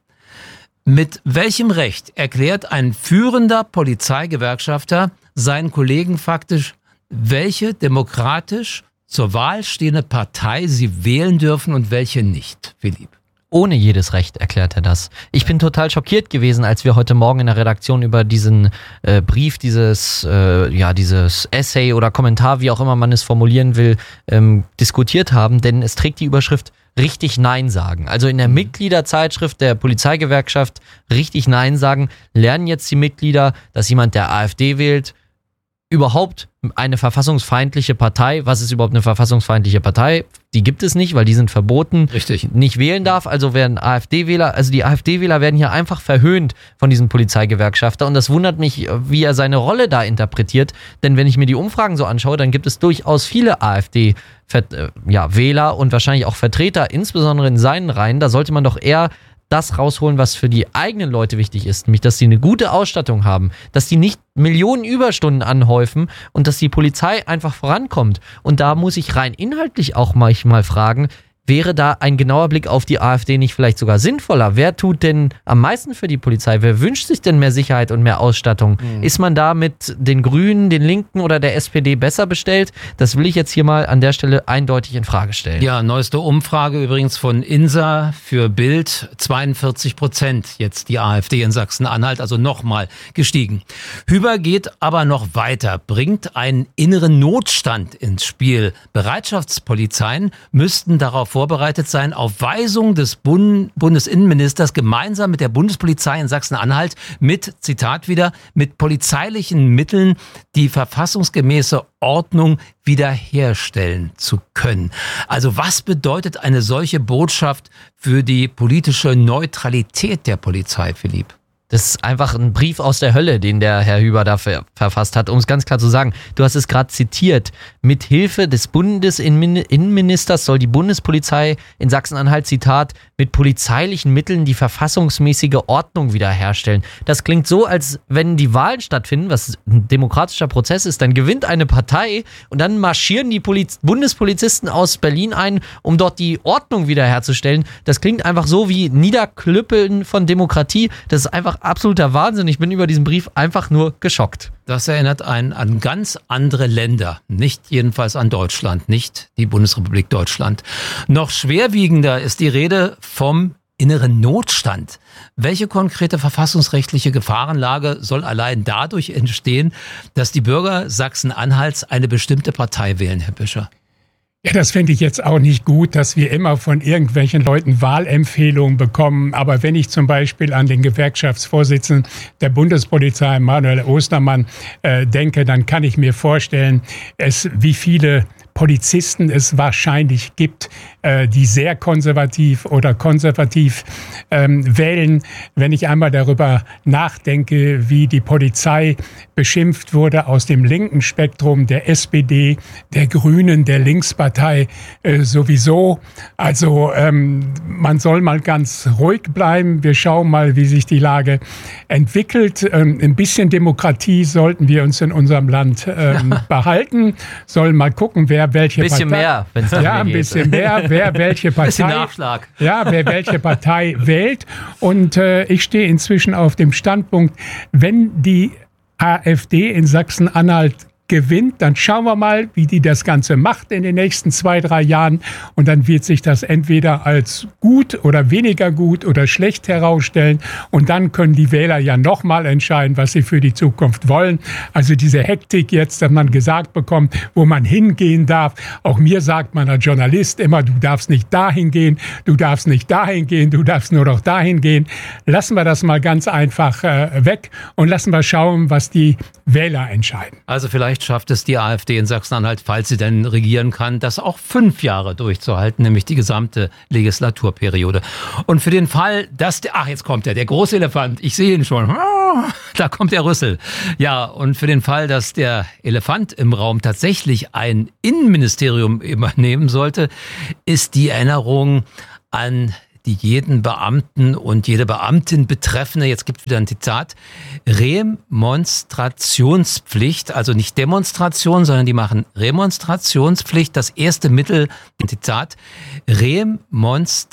Mit welchem Recht erklärt ein führender Polizeigewerkschafter seinen Kollegen faktisch, welche demokratisch zur Wahl stehende Partei sie wählen dürfen und welche nicht, Philipp? Ohne jedes Recht erklärt er das. Ich bin total schockiert gewesen, als wir heute Morgen in der Redaktion über diesen äh, Brief, dieses äh, ja dieses Essay oder Kommentar, wie auch immer man es formulieren will, ähm, diskutiert haben, denn es trägt die Überschrift richtig Nein sagen. Also in der Mitgliederzeitschrift der Polizeigewerkschaft richtig Nein sagen, lernen jetzt die Mitglieder, dass jemand, der AfD wählt, überhaupt eine verfassungsfeindliche Partei, was ist überhaupt eine verfassungsfeindliche Partei? Die gibt es nicht, weil die sind verboten, Richtig. nicht wählen darf, also werden AfD-Wähler, also die AfD-Wähler werden hier einfach verhöhnt von diesem Polizeigewerkschafter, und das wundert mich, wie er seine Rolle da interpretiert, denn wenn ich mir die Umfragen so anschaue, dann gibt es durchaus viele AfD ja, Wähler und wahrscheinlich auch Vertreter, insbesondere in seinen Reihen. Da sollte man doch eher das rausholen, was für die eigenen Leute wichtig ist, nämlich, dass sie eine gute Ausstattung haben, dass die nicht Millionen Überstunden anhäufen und dass die Polizei einfach vorankommt. Und da muss ich rein inhaltlich auch manchmal fragen, wäre da ein genauer Blick auf die AfD nicht vielleicht sogar sinnvoller? Wer tut denn am meisten für die Polizei? Wer wünscht sich denn mehr Sicherheit und mehr Ausstattung? Mhm. Ist man da mit den Grünen, den Linken oder der S P D besser bestellt? Das will ich jetzt hier mal an der Stelle eindeutig in Frage stellen. Ja, neueste Umfrage übrigens von INSA für Bild, zweiundvierzig Prozent jetzt die AfD in Sachsen-Anhalt, also nochmal gestiegen. Hüber geht aber noch weiter, bringt einen inneren Notstand ins Spiel. Bereitschaftspolizeien müssten darauf vorbereitet sein, auf Weisung des Bund- Bundesinnenministers gemeinsam mit der Bundespolizei in Sachsen-Anhalt mit, Zitat wieder, mit polizeilichen Mitteln die verfassungsgemäße Ordnung wiederherstellen zu können. Also was bedeutet eine solche Botschaft für die politische Neutralität der Polizei, Philipp? Das ist einfach ein Brief aus der Hölle, den der Herr Hüber da ver- verfasst hat, um es ganz klar zu sagen. Du hast es gerade zitiert. Mit Hilfe des Bundesinnenministers soll die Bundespolizei in Sachsen-Anhalt, Zitat, mit polizeilichen Mitteln die verfassungsmäßige Ordnung wiederherstellen. Das klingt so, als wenn die Wahlen stattfinden, was ein demokratischer Prozess ist, dann gewinnt eine Partei und dann marschieren die Poliz- Bundespolizisten aus Berlin ein, um dort die Ordnung wiederherzustellen. Das klingt einfach so wie Niederklüppeln von Demokratie. Das ist einfach absoluter Wahnsinn. Ich bin über diesen Brief einfach nur geschockt. Das erinnert einen an ganz andere Länder, nicht jedenfalls an Deutschland, nicht die Bundesrepublik Deutschland. Noch schwerwiegender ist die Rede vom inneren Notstand. Welche konkrete verfassungsrechtliche Gefahrenlage soll allein dadurch entstehen, dass die Bürger Sachsen-Anhalts eine bestimmte Partei wählen, Herr Büscher? Ja, das finde ich jetzt auch nicht gut, dass wir immer von irgendwelchen Leuten Wahlempfehlungen bekommen. Aber wenn ich zum Beispiel an den Gewerkschaftsvorsitzenden der Bundespolizei, Manuel Ostermann, äh, denke, dann kann ich mir vorstellen, es, wie viele Polizisten es wahrscheinlich gibt, äh, die sehr konservativ oder konservativ ähm, wählen. Wenn ich einmal darüber nachdenke, wie die Polizei beschimpft wurde aus dem linken Spektrum, der S P D, der Grünen, der Linkspartei äh, sowieso. Also ähm, man soll mal ganz ruhig bleiben. Wir schauen mal, wie sich die Lage entwickelt. Ähm, ein bisschen Demokratie sollten wir uns in unserem Land ähm, behalten. Sollen mal gucken, wer welche bisschen Partei... mehr, wenn es Ja, ein bisschen mehr, wer welche Partei... Bisschen Nachschlag. Ja, wer welche Partei wählt. Und äh, ich stehe inzwischen auf dem Standpunkt, wenn die AfD in Sachsen-Anhalt gewinnt, dann schauen wir mal, wie die das Ganze macht in den nächsten zwei, drei Jahren. Und dann wird sich das entweder als gut oder weniger gut oder schlecht herausstellen. Und dann können die Wähler ja nochmal entscheiden, was sie für die Zukunft wollen. Also diese Hektik jetzt, dass man gesagt bekommt, wo man hingehen darf. Auch mir sagt man als Journalist immer, du darfst nicht dahin gehen, du darfst nicht dahin gehen, du darfst nur noch dahin gehen. Lassen wir das mal ganz einfach äh, weg und lassen wir schauen, was die Wähler entscheiden. Also vielleicht schafft es die AfD in Sachsen-Anhalt, falls sie denn regieren kann, das auch fünf Jahre durchzuhalten, nämlich die gesamte Legislaturperiode. Und für den Fall, dass der, ach jetzt kommt er, der große Elefant, ich sehe ihn schon, da kommt der Rüssel. Ja, und für den Fall, dass der Elefant im Raum tatsächlich ein Innenministerium übernehmen sollte, ist die Erinnerung an die jeden Beamten und jede Beamtin betreffende, jetzt gibt es wieder ein Zitat, Remonstrationspflicht, also nicht Demonstration, sondern die machen Remonstrationspflicht, das erste Mittel, ein Zitat, Remonstrationspflicht.